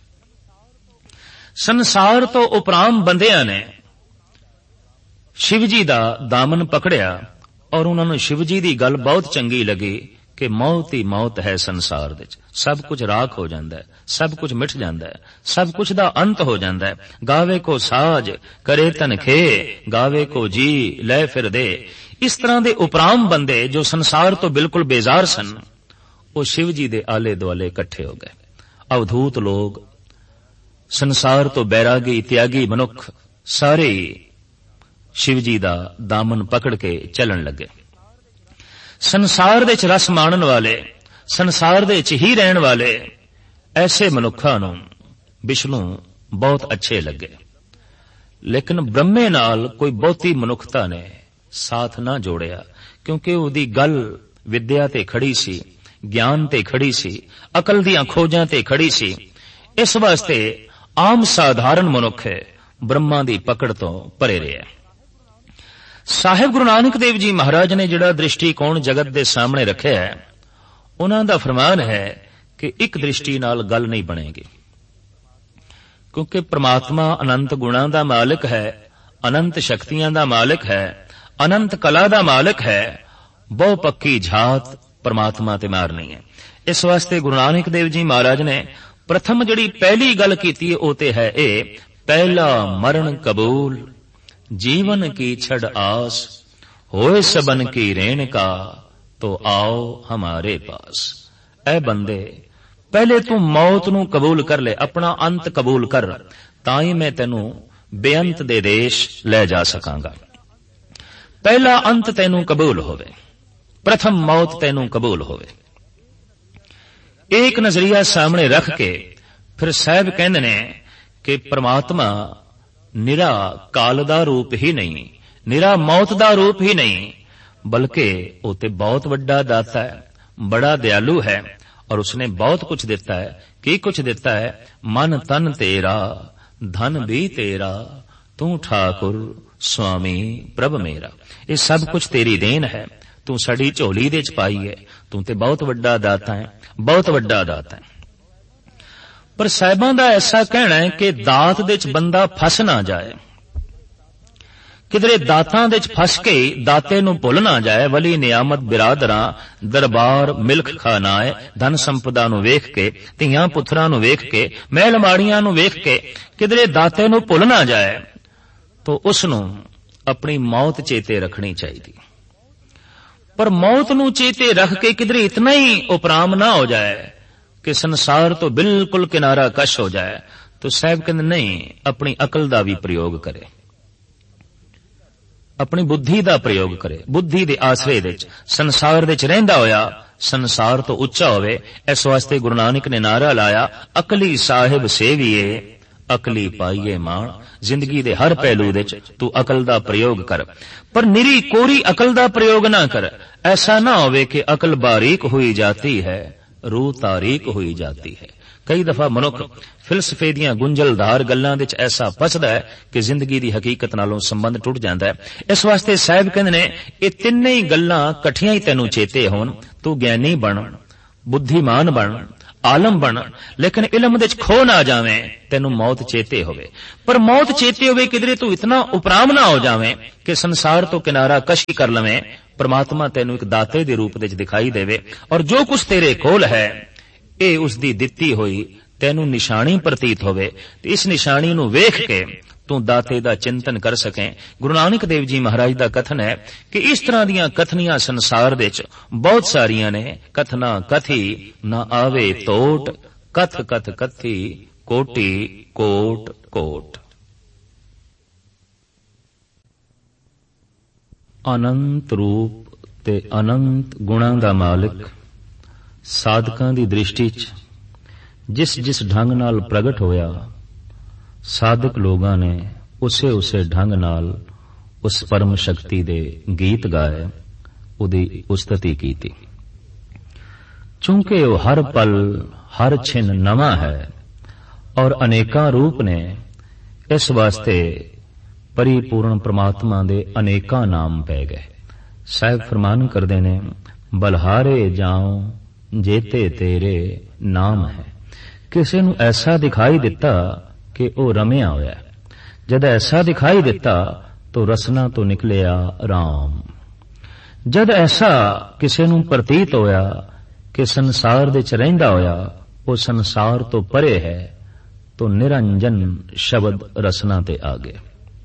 संसार तो उपराम बंदियां ने शिव जी दा दामन पकड़िया और उन्होंने शिव जी दी गल बहुत चंगी लगी कि मौत ही मौत है संसार विच। सब कुछ राख हो जाता है, सब कुछ मिट जाता है, सब कुछ दा अंत हो जाता है। गावे को साज करे तन खे, गावे को जी ले फिर दे। इस तरह दे उपराम बंदे जो संसार तो बिल्कुल बेजार सन वो शिव जी दे आले दुआले इकट्ठे हो गए। अवधूत लोग, संसार तो बैरागी त्यागी मनुख सारे शिव जी दा दामन पकड़ के चलन लगे। संसार दे च रस माणन वाले, संसार दे च ही रहन वाले ऐसे मनुखां नूं विष्णु बहुत अच्छे लगे। लेकिन ब्रह्मे नाल कोई बहुती मनुखता ने साथ ना जोड़िया, क्योंकि उहदी गल विद्या ते खड़ी सी, ज्ञान ते खड़ी सी, अकल दीआं खोजां ते खड़ी सी। इस वास्ते आम साधारण मनुख ब्रह्मा दी पकड़ तो परे रहा। साहिब गुरु नानक देव जी महाराज ने जिहड़ा दृष्टिकोण जगत दे सामने रखिया है, उन्हां दा फरमान है कि एक दृष्टि नाल गल नहीं बनेगी, क्योंकि परमात्मा अनंत गुणां दा मालिक है, अनंत शक्तियां दा मालिक है, अनंत कला दा मालिक है। बहु पक्की झात परमात्मा ते मारनी है। इस वास्ते गुरु नानक देव जी महाराज ने प्रथम जिहड़ी पहली गल कीती है, ओते है ए पहला मरण कबूल, जीवन की छड़ आस, होए सबन की रेण का, तो आओ हमारे पास। ऐ बंदे पहले तू मौत नू कबूल कर ले, अपना अंत कबूल कर, ताई मैं तेनू बेअंत दे देश ले जा सकांगा। पहला अंत तेनू कबूल होवे, प्रथम मौत तेनू कबूल होवे। एक नजरिया सामने रख के फिर साहब कहंदे ने कि परमात्मा निरा काल दा रूप ही नहीं, निरा मौत दा रूप ही नहीं, बल्कि वो ते बहुत बड़ा दाता है, बड़ा दयालु है और उसने बहुत कुछ दिता है। की कुछ दिता है? मन तन तेरा, धन भी तेरा, तू ठाकुर स्वामी प्रभ मेरा। ये सब कुछ तेरी देन है, तू साडी झोली दे च पाई है। तू ते बहुत बड़ा दाता है, बहुत बड़ा दाता है। पर साहिबां दा ऐसा कहना है कि दात दे च बंदा फस ना जाए, किधरे दातां दे च फस के दाते नू भुल ना जाए। वली नियामत बिरादरां दरबार मिल्क खानाए, धन संपदा नू वेख के, धीआं पुत्रां नू वेख के, महल माड़ियां नू वेख के किधरे दाते नू भुल ना जाए, तो उसनू अपनी मौत चेते रखनी चाहिए। पर मौत नू चेते रख के किधरे इतना ही उपराम ना हो जाए कि संसार तो बिल्कुल किनारा कश हो जाए, तो साहब कहते नहीं, अपनी अकल दा भी प्रयोग करे, अपनी बुद्धि दा प्रयोग करे। बुद्धि दे आसरे दे संसार दे च रहिंदा होया संसार तो उच्चा होवे। इस वास्ते गुरु नानक ने नारा लाया, अकली साहिब सेविए अकली पाइए मान। जिंदगी दे हर पहलू दे तू अकल दा प्रयोग कर, पर निरी कोरी अकल दा प्रयोग ना कर। ऐसा ना होवे कि अकल बारीक हुई जाती है, रूह तारीक हुई जाती है। कई दफा मनुख फिलसफे दियां गुंजलदार गल्लां विच ऐसा फसदा है कि जिंदगी दी हकीकत नालों संबंध टुट जाता है। इस वास्ते साहिब कहंदे ने ये तिन्ने ही गल्लां इकट्ठियां ही तैनूं चेते होण। तू ज्ञानी बन, बुद्धिमान बन, आलम बन, लेकिन इलम दे खो ना जावे, तेनू मौत चेते होवे। पर मौत चेते होवे किधरे तू इतना उपराम ना हो जावे कि संसार तो किनारा कशी कर लवे। परमात्मा तेनू एक दाते दे रूप दे दिखाई देवे और जो कुछ तेरे कोल है ये उसदी दित्ती होई तेनू निशानी प्रतीत होवे। ते इस निशानी नू वेख के तू दाते दा चिंतन कर सके। गुरु नानक देव जी महाराज दा कथन है कि इस तरह दियां कथनियां संसार दे च बहुत सारियां ने। कथना कथी ना आवे तोट, कथ कथ कथी कोटि कोट कोट। अनंत रूप ते अनंत गुणां दा मालिक साधकां दी दृष्टि च जिस जिस ढंग नाल प्रगट होया, साधक लोगां ने उसे उसे ढंग नाल उस परम शक्ति दे गीत गाए, उदी उस्तति कीती। चूंकि वो हर पल हर छिन नवा है और अनेकां रूप ने, इस वास्ते परिपूर्ण परमात्मा दे अनेकां नाम पै गए। साहिब फरमान करदे ने, बलहारे जाऊं जेते तेरे नाम है। किसी नू ऐसा दिखाई दिता कि ओ रमिया होया, जद ऐसा दिखाई दिता तो रसना तो निकलिया राम। जद ऐसा किसी नू प्रतीत होया कि संसार दे च रहिंदा होया ओ संसार तो परे है, तो निरंजन शब्द रसना ते आ गया।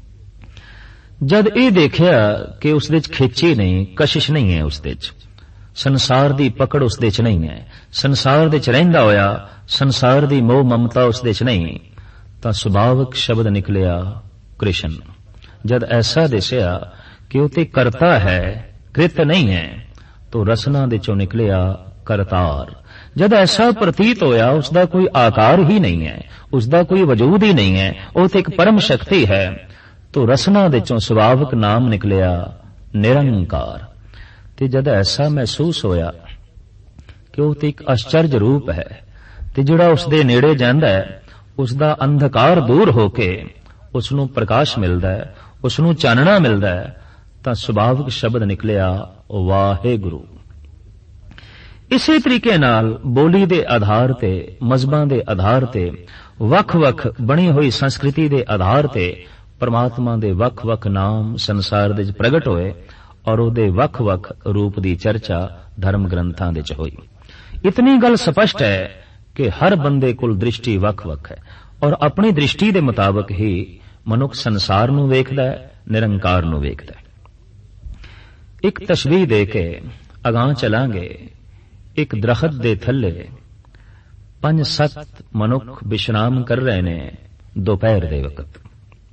जद ये देखिया कि उस दे च खिची नहीं, कशिश नहीं है, उस दे च संसार दी पकड़ उस दे च नहीं है, संसार दे च रहिंदा होया, संसार दी मोह ममता उस दे च नहीं, तां सुभाविक शब्द निकलिया कृष्ण। जद ऐसा दिसिया कि उते करता है कृत नहीं है, तो रसना दे चों निकलिया करतार। जद ऐसा प्रतीत होया उसदा कोई आकार ही नहीं है, उसदा कोई वजूद ही नहीं है, वो तो एक परम शक्ति है, तो रसना दे चों सुभाविक नाम निकलिया निरंकार। ते जद ऐसा महसूस होया कि वो तो एक आश्चर्य रूप है, ते जिहड़ा उसदे नेड़े जांदा है उसदा अंधकार दूर होके उसनू प्रकाश मिलदा है, उसनू चानना मिलदा है, तां सुभाविक शब्द निकलिया वाहेगुरु। इसे तरीके नाल बोली दे आधार ते, मजहबां दे आधार ते, वख-वख बनी हुई संस्कृति दे आधार ते परमात्मा दे वख-वख नाम संसार दे प्रगट होए और उहदे वख-वख रूप दी चर्चा धर्म ग्रंथां दे च होई। इतनी गल स्पष्ट है कि हर बंदे कोल दृष्टि वख-वख है और अपनी दृष्टि दे मुताबिक ही मनुख संसार नू वेखदा है, निरंकार नू वेखदा है। एक तशबीह दे के अगां चलांगे। एक दरखत दे थल्ले 5-7 मनुख विश्राम कर रहे ने दोपहर दे वक्त।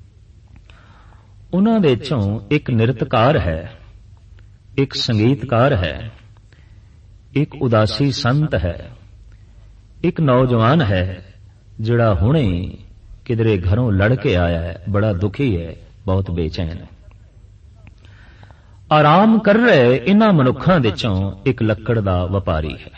उन्हां दे चों एक नृत्यकार है, एक संगीतकार है, एक उदासी संत है, एक नौजवान है जिहड़ा हुणे किधरे घरों लड़के आया है, बड़ा दुखी है, बहुत बेचैन है। आराम कर रहे इन्हां मनुखां दे चों एक लक्कड़ दा व्यापारी है।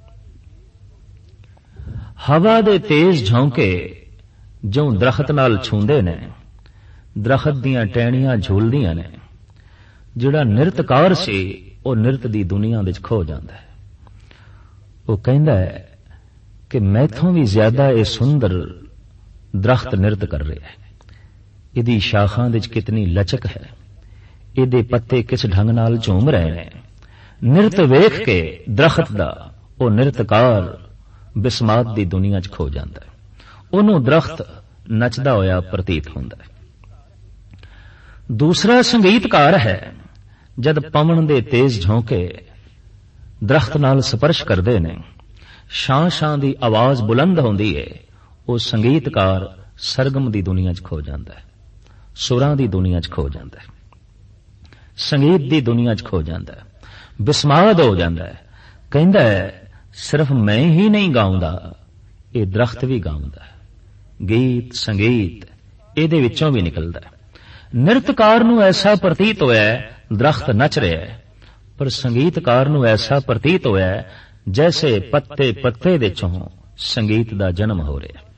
हवा दे तेज झोंके जो दरखत नाल छूंदे ने, दरखत दियां टहनियां झूलदियां ने। जिहड़ा नृत्यकार सी वो नृत्य दी दुनिया विच खो जांदा है। वो कहंदा है कि मैथों भी ज्यादा ये सुंदर दरख्त नृत्य कर रहा है। इहदी शाखां विच कितनी लचक है, इहदे पत्ते किस ढंग नाल झूम रहे हैं। नृत्य वेख के दरख्त दा वो नृत्यकार बिस्मात दी दुनिया च खो जांदा है। ओनू दरख्त नचदा होया प्रतीत हुंदा है। दूसरा संगीतकार है। जद पवन दे तेज झोंके दरख्त नाल स्पर्श करदे ने, शां शां दी आवाज बुलंद होंदी है, वो संगीतकार सरगम दी दुनिया च खो जांदा है, सुरां दी दुनिया च खो जांदा है, संगीत दी दुनिया च खो जांदा है, बिस्माद हो जांदा है। कहंदा है सिर्फ मैं ही नहीं गाउंदा, ये दरख्त भी गाउंदा है। गीत संगीत इहदे विचों भी निकलदा है। नृत्यकार नू ऐसा प्रतीत होया है दरख्त नच रहा है, पर संगीतकार नू ऐसा प्रतीत होया है जैसे पत्ते पत्ते दे चों संगीत दा जन्म हो रहा है।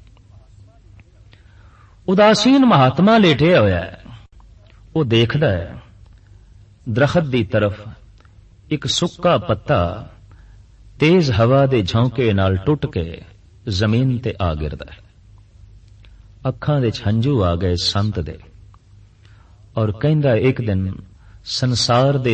उदासीन महात्मा लेटे होया है, वो देखदा है दरख्त दी तरफ एक सुक्का पत्ता ਤੇਜ਼ ਹਵਾ ਦੇ ਝੋਂਕੇ ਨਾਲ ਟੁੱਟ ਕੇ ਜ਼ਮੀਨ ਤੇ ਆ ਗਿਰਦਾ ਹੈ। ਅੱਖਾਂ ਦੇ ਹੰਝੂ ਆ ਗਏ ਸੰਤ ਦੇ, ਔਰ ਕਹਿੰਦਾ ਇੱਕ ਦਿਨ ਸੰਸਾਰ ਦੇ